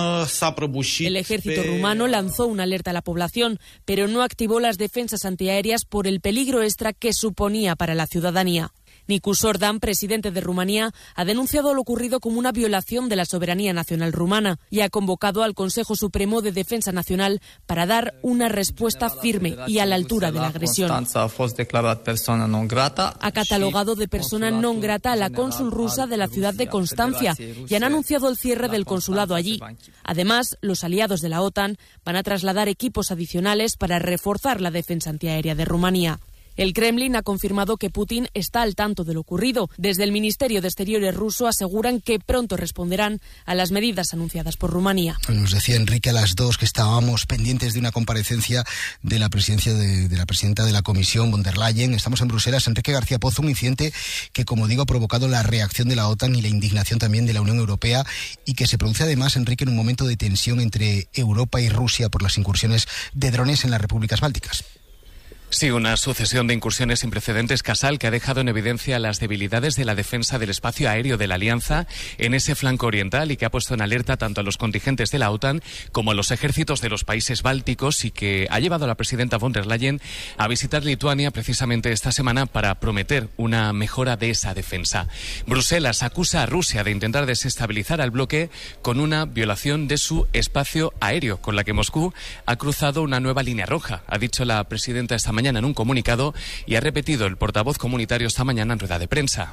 Speaker 22: El ejército rumano lanzó una alerta a la población, pero no activó las defensas antiaéreas por el peligro extra que suponía para la ciudadanía. Nicu Sordan, presidente de Rumanía, ha denunciado lo ocurrido como una violación de la soberanía nacional rumana y ha convocado al Consejo Supremo de Defensa Nacional para dar una respuesta firme y a la altura de la agresión. Ha catalogado de persona non grata a la cónsul rusa de la ciudad de Constancia y han anunciado el cierre del consulado allí. Además, los aliados de la OTAN van a trasladar equipos adicionales para reforzar la defensa antiaérea de Rumanía. El Kremlin ha confirmado que Putin está al tanto de lo ocurrido. Desde el Ministerio de Exteriores ruso aseguran que pronto responderán a las medidas anunciadas por Rumanía.
Speaker 3: Nos decía Enrique a las 2 que estábamos pendientes de una comparecencia de la presidencia de la presidenta de la Comisión, von der Leyen. Estamos en Bruselas. Enrique García Pozo, un incidente que, como digo, ha provocado la reacción de la OTAN y la indignación también de la Unión Europea, y que se produce además, Enrique, en un momento de tensión entre Europa y Rusia por las incursiones de drones en las repúblicas bálticas.
Speaker 23: Sí, una sucesión de incursiones sin precedentes, Casal, que ha dejado en evidencia las debilidades de la defensa del espacio aéreo de la Alianza en ese flanco oriental, y que ha puesto en alerta tanto a los contingentes de la OTAN como a los ejércitos de los países bálticos, y que ha llevado a la presidenta von der Leyen a visitar Lituania precisamente esta semana para prometer una mejora de esa defensa. Bruselas acusa a Rusia de intentar desestabilizar al bloque con una violación de su espacio aéreo, con la que Moscú ha cruzado una nueva línea roja, ha dicho la presidenta esta mañana en un comunicado, y ha repetido el portavoz comunitario esta mañana en rueda de prensa.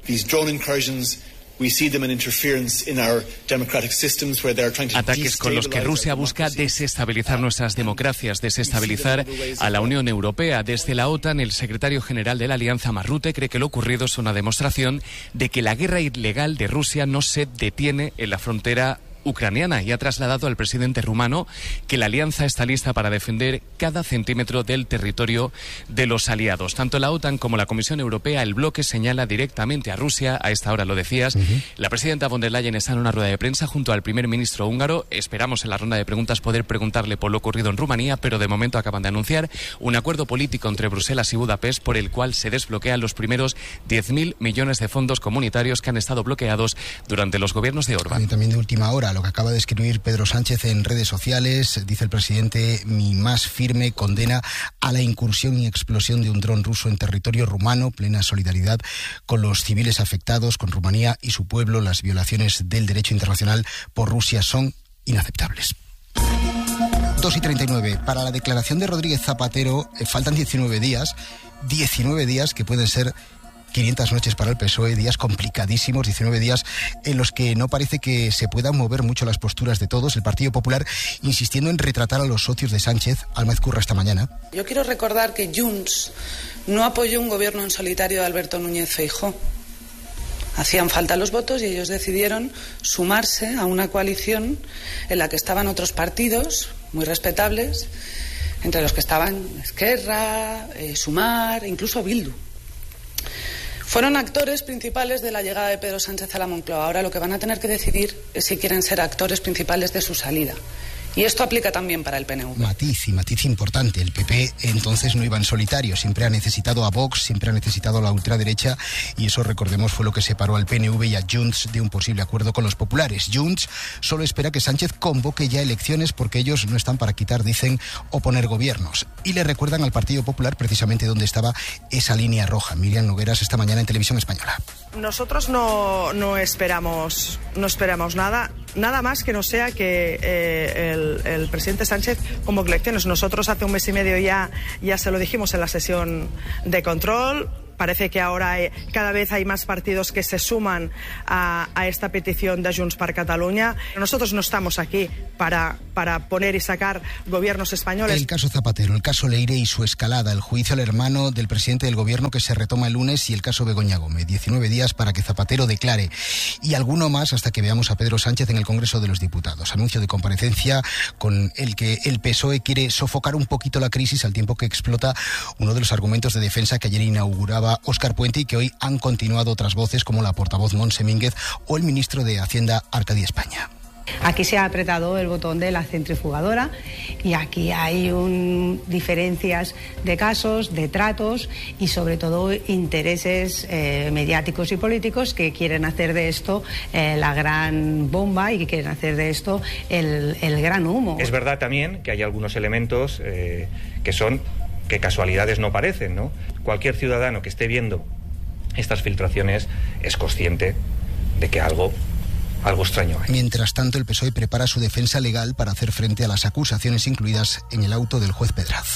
Speaker 23: Ataques con los que Rusia busca desestabilizar nuestras democracias, desestabilizar a la Unión Europea. Desde la OTAN, el secretario general de la Alianza, Marrute, cree que lo ocurrido es una demostración de que la guerra ilegal de Rusia no se detiene en la frontera ucraniana y ha trasladado al presidente rumano que la alianza está lista para defender cada centímetro del territorio de los aliados. Tanto la OTAN como la Comisión Europea, el bloque señala directamente a Rusia, a esta hora lo decías. La presidenta von der Leyen está en una rueda de prensa junto al primer ministro húngaro. Esperamos en la ronda de preguntas poder preguntarle por lo ocurrido en Rumanía, pero de momento acaban de anunciar un acuerdo político entre Bruselas y Budapest por el cual se desbloquean los primeros 10.000 millones de fondos comunitarios que han estado bloqueados durante los gobiernos de Orbán.
Speaker 3: Y también de última hora, lo que acaba de escribir Pedro Sánchez en redes sociales, dice el presidente: mi más firme condena a la incursión y explosión de un dron ruso en territorio rumano, plena solidaridad con los civiles afectados, con Rumanía y su pueblo. Las violaciones del derecho internacional por Rusia son inaceptables. 2:39. Para la declaración de Rodríguez Zapatero faltan 19 días que pueden ser 500 noches para el PSOE, días complicadísimos, 19 días en los que no parece que se puedan mover mucho las posturas de todos. El Partido Popular insistiendo en retratar a los socios de Sánchez. Alma Ezcurra esta mañana.
Speaker 9: Yo quiero recordar que Junts no apoyó un gobierno en solitario de Alberto Núñez Feijóo. Hacían falta los votos y ellos decidieron sumarse a una coalición en la que estaban otros partidos muy respetables, entre los que estaban Esquerra, Sumar, incluso Bildu. Fueron actores principales de la llegada de Pedro Sánchez a la Moncloa. Ahora lo que van a tener que decidir es si quieren ser actores principales de su salida. Y esto aplica también para el PNV. Matiz importante. El PP entonces no iba en solitario. Siempre ha necesitado a Vox, siempre ha necesitado a la ultraderecha, y eso, recordemos, fue lo que separó al PNV y a Junts de un posible acuerdo con los populares. Junts solo espera que Sánchez convoque ya elecciones porque ellos no están para quitar, dicen, o poner gobiernos. Y le recuerdan al Partido Popular precisamente dónde estaba esa línea roja. Miriam Nogueras esta mañana en Televisión Española.
Speaker 11: Nosotros no esperamos nada más que no sea que el presidente Sánchez convoque elecciones. Nosotros hace un mes y medio ya se lo dijimos en la sesión de control. Parece que ahora cada vez hay más partidos que se suman a esta petición de Junts per Catalunya. Nosotros no estamos aquí para poner y sacar gobiernos españoles. El caso Zapatero, el caso Leire y su escalada, el juicio al hermano del presidente del gobierno que se retoma el lunes y el caso Begoña Gómez. 19 días para que Zapatero declare, y alguno más hasta que veamos a Pedro Sánchez en el Congreso de los Diputados. Anuncio de comparecencia con el que el PSOE quiere sofocar un poquito la crisis al tiempo que explota uno de los argumentos de defensa que ayer inauguraba Óscar Puente y que hoy han continuado otras voces como la portavoz Montse Mínguez o el ministro de Hacienda Arcadi España.
Speaker 12: Aquí se ha apretado el botón de la centrifugadora y aquí hay diferencias de casos, de tratos y sobre todo intereses mediáticos y políticos que quieren hacer de esto la gran bomba y que quieren hacer de esto el gran humo.
Speaker 13: Es verdad también que hay algunos elementos que casualidades no parecen, ¿no? Cualquier ciudadano que esté viendo estas filtraciones es consciente de que algo extraño hay. Mientras tanto, el PSOE prepara su defensa legal para hacer frente a las acusaciones incluidas en el auto del juez Pedraz.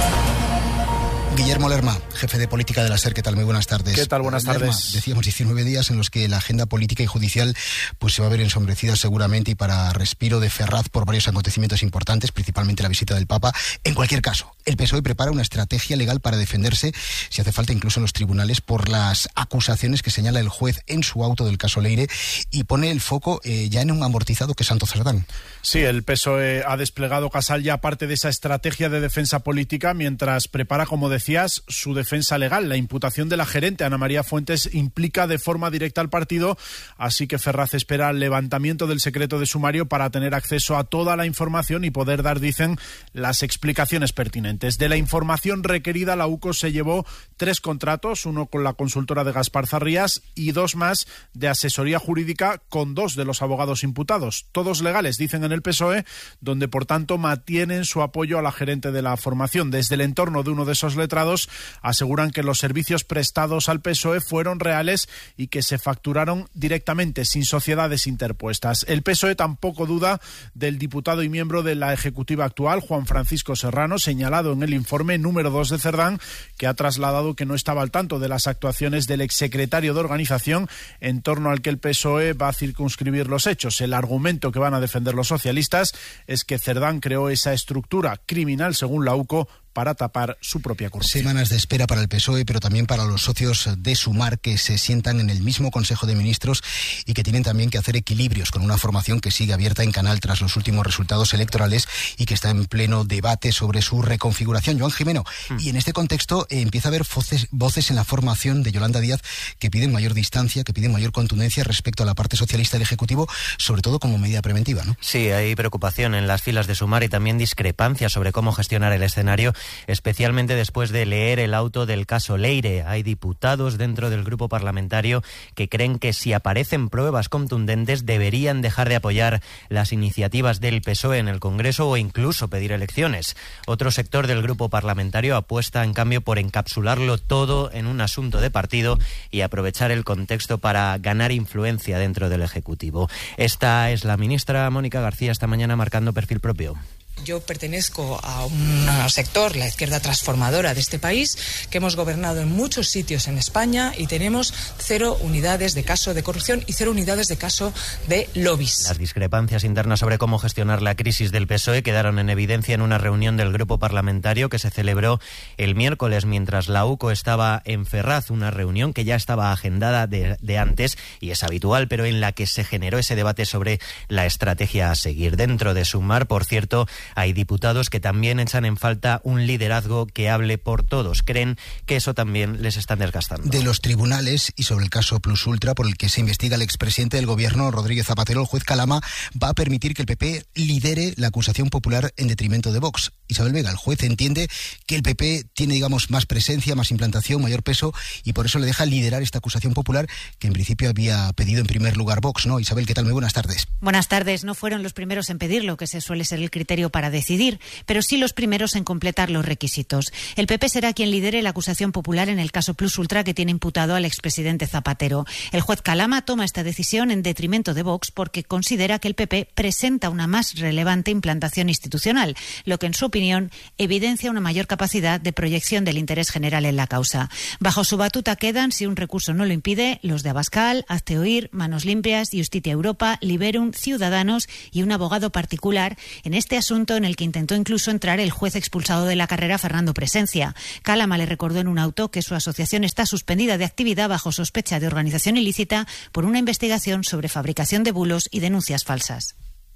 Speaker 13: Guillermo Lerma, jefe de política de la SER, ¿qué tal? Muy buenas tardes.
Speaker 14: ¿Qué tal? Buenas tardes.
Speaker 3: Lerma, decíamos 19 días en los que la agenda política y judicial pues se va a ver ensombrecida seguramente y para respiro de Ferraz por varios acontecimientos importantes, principalmente la visita del Papa. En cualquier caso, el PSOE prepara una estrategia legal para defenderse, si hace falta incluso en los tribunales, por las acusaciones que señala el juez en su auto del caso Leire y pone el foco ya en un amortizado que es Santo Cerdán.
Speaker 14: Sí, el PSOE ha desplegado, Casal, ya parte de esa estrategia de defensa política mientras prepara, como decías, su defensa legal. La imputación de la gerente Ana María Fuentes implica de forma directa al partido, así que Ferraz espera el levantamiento del secreto de sumario para tener acceso a toda la información y poder dar, dicen, las explicaciones pertinentes. De la información requerida, la UCO se llevó 3 contratos, uno con la consultora de Gaspar Zarrías y 2 más de asesoría jurídica con 2 de los abogados imputados, todos legales, dicen en el PSOE, donde por tanto mantienen su apoyo a la gerente de la formación. Desde el entorno de uno de esos letrados aseguran que los servicios prestados al PSOE fueron reales y que se facturaron directamente, sin sociedades interpuestas. El PSOE tampoco duda del diputado y miembro de la ejecutiva actual, Juan Francisco Serrano, señalado en el informe número 2 de Cerdán, que ha trasladado que no estaba al tanto de las actuaciones del exsecretario de organización en torno al que el PSOE va a circunscribir los hechos. El argumento que van a defender los socialistas es que Cerdán creó esa estructura criminal, según la UCO, para tapar su propia corrupción.
Speaker 3: Semanas de espera para el PSOE, pero también para los socios de Sumar, que se sientan en el mismo Consejo de Ministros y que tienen también que hacer equilibrios con una formación que sigue abierta en canal tras los últimos resultados electorales y que está en pleno debate sobre su reconfiguración. Joan Jimeno, y en este contexto empieza a haber voces en la formación de Yolanda Díaz que piden mayor distancia, que piden mayor contundencia respecto a la parte socialista del Ejecutivo, sobre todo como medida preventiva, ¿no?
Speaker 15: Sí, hay preocupación en las filas de Sumar y también discrepancia sobre cómo gestionar el escenario, especialmente después de leer el auto del caso Leire. Hay diputados dentro del grupo parlamentario que creen que si aparecen pruebas contundentes deberían dejar de apoyar las iniciativas del PSOE en el Congreso o incluso pedir elecciones. Otro sector del grupo parlamentario apuesta en cambio por encapsularlo todo en un asunto de partido y aprovechar el contexto para ganar influencia dentro del Ejecutivo. Esta es la ministra Mónica García esta mañana marcando perfil propio.
Speaker 16: Yo pertenezco a un sector, la izquierda transformadora de este país, que hemos gobernado en muchos sitios en España y tenemos 0 unidades de caso de corrupción y 0 unidades de caso de lobbies.
Speaker 15: Las discrepancias internas sobre cómo gestionar la crisis del PSOE quedaron en evidencia en una reunión del grupo parlamentario que se celebró el miércoles mientras la UCO estaba en Ferraz, una reunión que ya estaba agendada de antes y es habitual, pero en la que se generó ese debate sobre la estrategia a seguir. Dentro de Sumar, por cierto, hay diputados que también echan en falta un liderazgo que hable por todos. Creen que eso también les está desgastando.
Speaker 3: De los tribunales y sobre el caso Plus Ultra, por el que se investiga el expresidente del gobierno, Rodríguez Zapatero, el juez Calama va a permitir que el PP lidere la acusación popular en detrimento de Vox. Isabel Vega, el juez entiende que el PP tiene, digamos, más presencia, más implantación, mayor peso y por eso le deja liderar esta acusación popular que en principio había pedido en primer lugar Vox, ¿no? Isabel, ¿qué tal? Muy buenas tardes.
Speaker 17: Buenas tardes. No fueron los primeros en pedirlo, que se suele ser el criterio para decidir, pero sí los primeros en completar los requisitos. El PP será quien lidere la acusación popular en el caso Plus Ultra que tiene imputado al expresidente Zapatero. El juez Calama toma esta decisión en detrimento de Vox porque considera que el PP presenta una más relevante implantación institucional, lo que en su opinión evidencia una mayor capacidad de proyección del interés general en la causa. Bajo su batuta quedan, si un recurso no lo impide, los de Abascal, Hazte Oír, Manos Limpias, Justitia Europa, Liberum, Ciudadanos y un abogado particular en este asunto en el que intentó incluso entrar el juez expulsado de la carrera Fernando Presencia. Calama le recordó en un auto que su asociación está suspendida de actividad bajo sospecha de organización ilícita por una investigación sobre fabricación de bulos y denuncias falsas.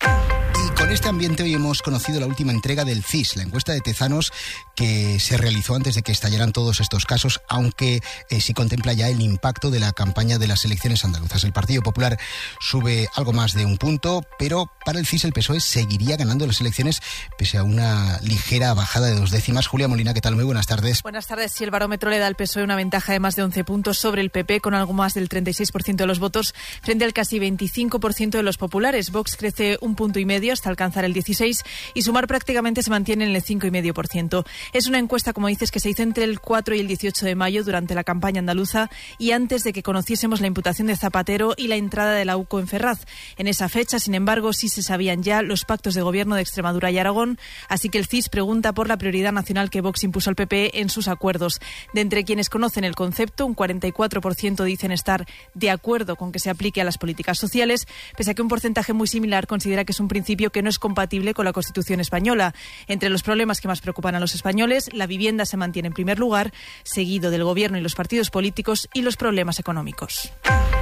Speaker 3: Y con este ambiente hoy hemos conocido la última entrega del CIS, la encuesta de Tezanos que se realizó antes de que estallaran todos estos casos, aunque sí contempla ya el impacto de la campaña de las elecciones andaluzas. El Partido Popular sube algo más de 1 punto, pero para el CIS el PSOE seguiría ganando las elecciones pese a una ligera bajada de 2 décimas. Julia Molina, ¿qué tal? Muy buenas tardes.
Speaker 24: Buenas tardes. Si el barómetro le da al PSOE una ventaja de más de 11 puntos sobre el PP, con algo más del 36% de los votos, frente al casi 25% de los populares. Vox crece 1,5 puntos hasta alcanzar el 16% y Sumar prácticamente se mantiene en el 5,5%. Es una encuesta, como dices, que se hizo entre el 4 y el 18 de mayo durante la campaña andaluza y antes de que conociésemos la imputación de Zapatero y la entrada de la UCO en Ferraz. En esa fecha, sin embargo, sí se sabían ya los pactos de gobierno de Extremadura y Aragón, así que el CIS pregunta por la prioridad nacional que Vox impuso al PP en sus acuerdos. De entre quienes conocen el concepto, un 44% dicen estar de acuerdo con que se aplique a las políticas sociales, pese a que un porcentaje muy similar considera que es un principio que no es compatible con la Constitución española. Entre los problemas que más preocupan a los españoles, la vivienda se mantiene en primer lugar, seguido del gobierno y los partidos políticos y los problemas económicos.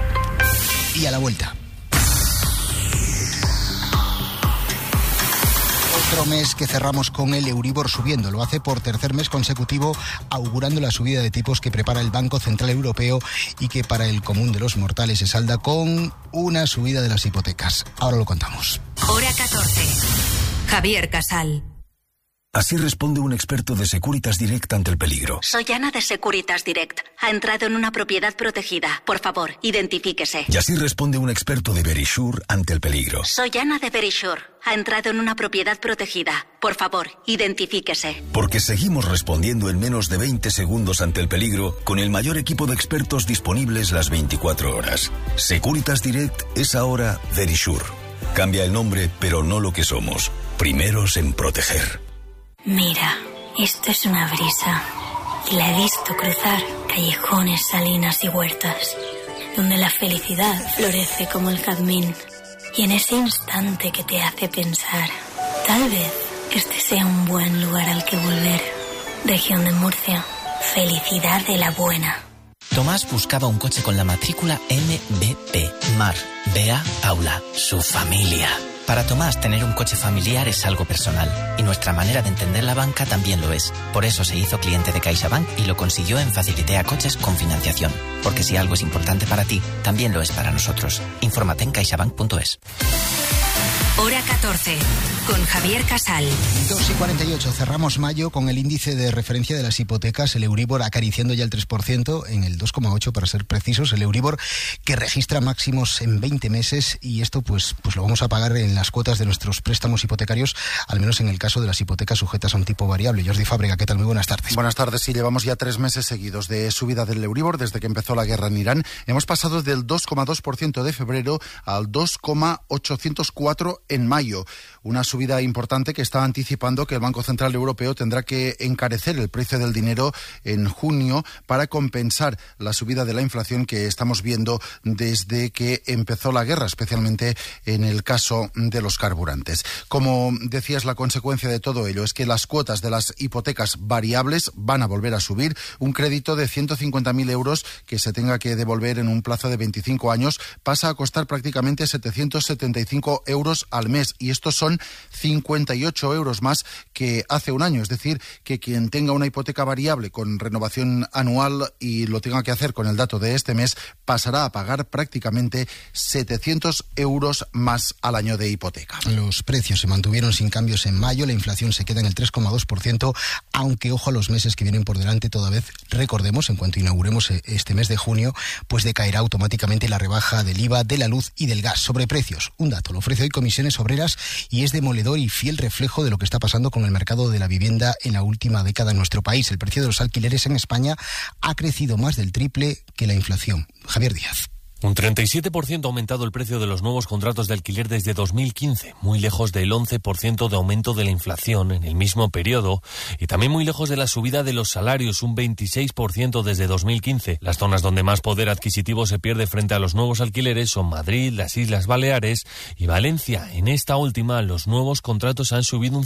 Speaker 3: Y a la vuelta. Otro mes que cerramos con el Euribor subiendo. Lo hace por tercer mes consecutivo, augurando la subida de tipos que prepara el Banco Central Europeo y que para el común de los mortales se salda con una subida de las hipotecas. Ahora lo contamos.
Speaker 1: Hora 14. Javier Casal.
Speaker 25: Así responde un experto de Securitas Direct ante el peligro.
Speaker 26: Soy Ana de Securitas Direct. Ha entrado en una propiedad protegida. Por favor, identifíquese.
Speaker 25: Y así responde un experto de Verisure ante el peligro.
Speaker 26: Soy Ana de Verisure. Ha entrado en una propiedad protegida. Por favor, identifíquese.
Speaker 25: Porque seguimos respondiendo en menos de 20 segundos ante el peligro con el mayor equipo de expertos disponibles las 24 horas. Securitas Direct es ahora Verisure. Cambia el nombre, pero no lo que somos. Primeros en proteger.
Speaker 27: Mira, esto es una brisa y la he visto cruzar callejones, salinas y huertas, donde la felicidad florece como el jazmín. Y en ese instante que te hace pensar, tal vez este sea un buen lugar al que volver. Región de Murcia. Felicidad de la buena.
Speaker 4: Tomás buscaba un coche con la matrícula MVP. Mar, Bea, Paula, su familia. Para Tomás, tener un coche familiar es algo personal, y nuestra manera de entender la banca también lo es. Por eso se hizo cliente de CaixaBank y lo consiguió en Facilitea Coches con financiación. Porque si algo es importante para ti, también lo es para nosotros. Infórmate en caixabank.es.
Speaker 1: Hora 14, con Javier Casal.
Speaker 3: 2:48, cerramos mayo con el índice de referencia de las hipotecas, el Euribor acariciando ya el 3%, en el 2,8 para ser precisos, el Euribor que registra máximos en 20 meses, y esto pues lo vamos a pagar en las cuotas de nuestros préstamos hipotecarios, al menos en el caso de las hipotecas sujetas a un tipo variable. Jordi Fábrega, ¿qué tal? Muy buenas tardes.
Speaker 5: Buenas tardes. Sí, llevamos ya 3 meses seguidos de subida del Euribor desde que empezó la guerra en Irán. Hemos pasado del 2,2% de febrero al 2,804 en mayo. Una subida importante que está anticipando que el Banco Central Europeo tendrá que encarecer el precio del dinero en junio para compensar la subida de la inflación que estamos viendo desde que empezó la guerra, especialmente en el caso de los carburantes. Como decías, la consecuencia de todo ello es que las cuotas de las hipotecas variables van a volver a subir. Un crédito de 150.000 euros que se tenga que devolver en un plazo de 25 años pasa a costar prácticamente 775 euros al mes, y estos son 58 euros más que hace un año. Es decir, que quien tenga una hipoteca variable con renovación anual y lo tenga que hacer con el dato de este mes, pasará a pagar prácticamente 700 euros más al año de hipoteca.
Speaker 3: Los precios se mantuvieron sin cambios en mayo, la inflación se queda en el 3,2%, aunque ojo a los meses que vienen por delante. Toda vez, recordemos, en cuanto inauguremos este mes de junio, pues decaerá automáticamente la rebaja del IVA de la luz y del gas. Sobre precios, un dato lo ofrece hoy Comisiones Obreras y es demoledor y fiel reflejo de lo que está pasando con el mercado de la vivienda en la última década en nuestro país. El precio de los alquileres en España ha crecido más del triple que la inflación. Javier Díaz.
Speaker 6: Un 37% ha aumentado el precio de los nuevos contratos de alquiler desde 2015, muy lejos del 11% de aumento de la inflación en el mismo periodo, y también muy lejos de la subida de los salarios, un 26% desde 2015. Las zonas donde más poder adquisitivo se pierde frente a los nuevos alquileres son Madrid, las Islas Baleares y Valencia. En esta última, los nuevos contratos han subido un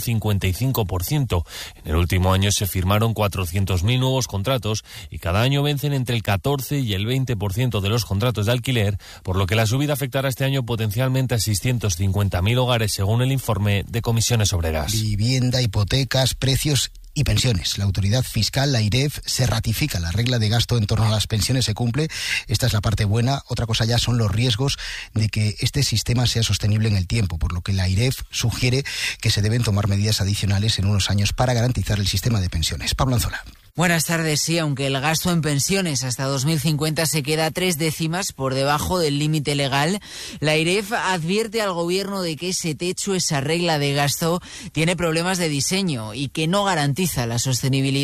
Speaker 6: 55%. En el último año se firmaron 400.000 nuevos contratos y cada año vencen entre el 14 y el 20% de los contratos de alquiler, por lo que la subida afectará este año potencialmente a 650.000 hogares, según el informe de Comisiones Obreras.
Speaker 3: Vivienda, hipotecas, precios y pensiones. La autoridad fiscal, la AIREF, se ratifica. La regla de gasto en torno a las pensiones se cumple. Esta es la parte buena. Otra cosa ya son los riesgos de que este sistema sea sostenible en el tiempo, por lo que la AIREF sugiere que se deben tomar medidas adicionales en unos años para garantizar el sistema de pensiones. Pablo Anzola.
Speaker 10: Buenas tardes. Sí, aunque el gasto en pensiones hasta 2050 se queda 3 décimas por debajo del límite legal, la AIREF advierte al gobierno de que ese techo, esa regla de gasto, tiene problemas de diseño y que no garantiza la sostenibilidad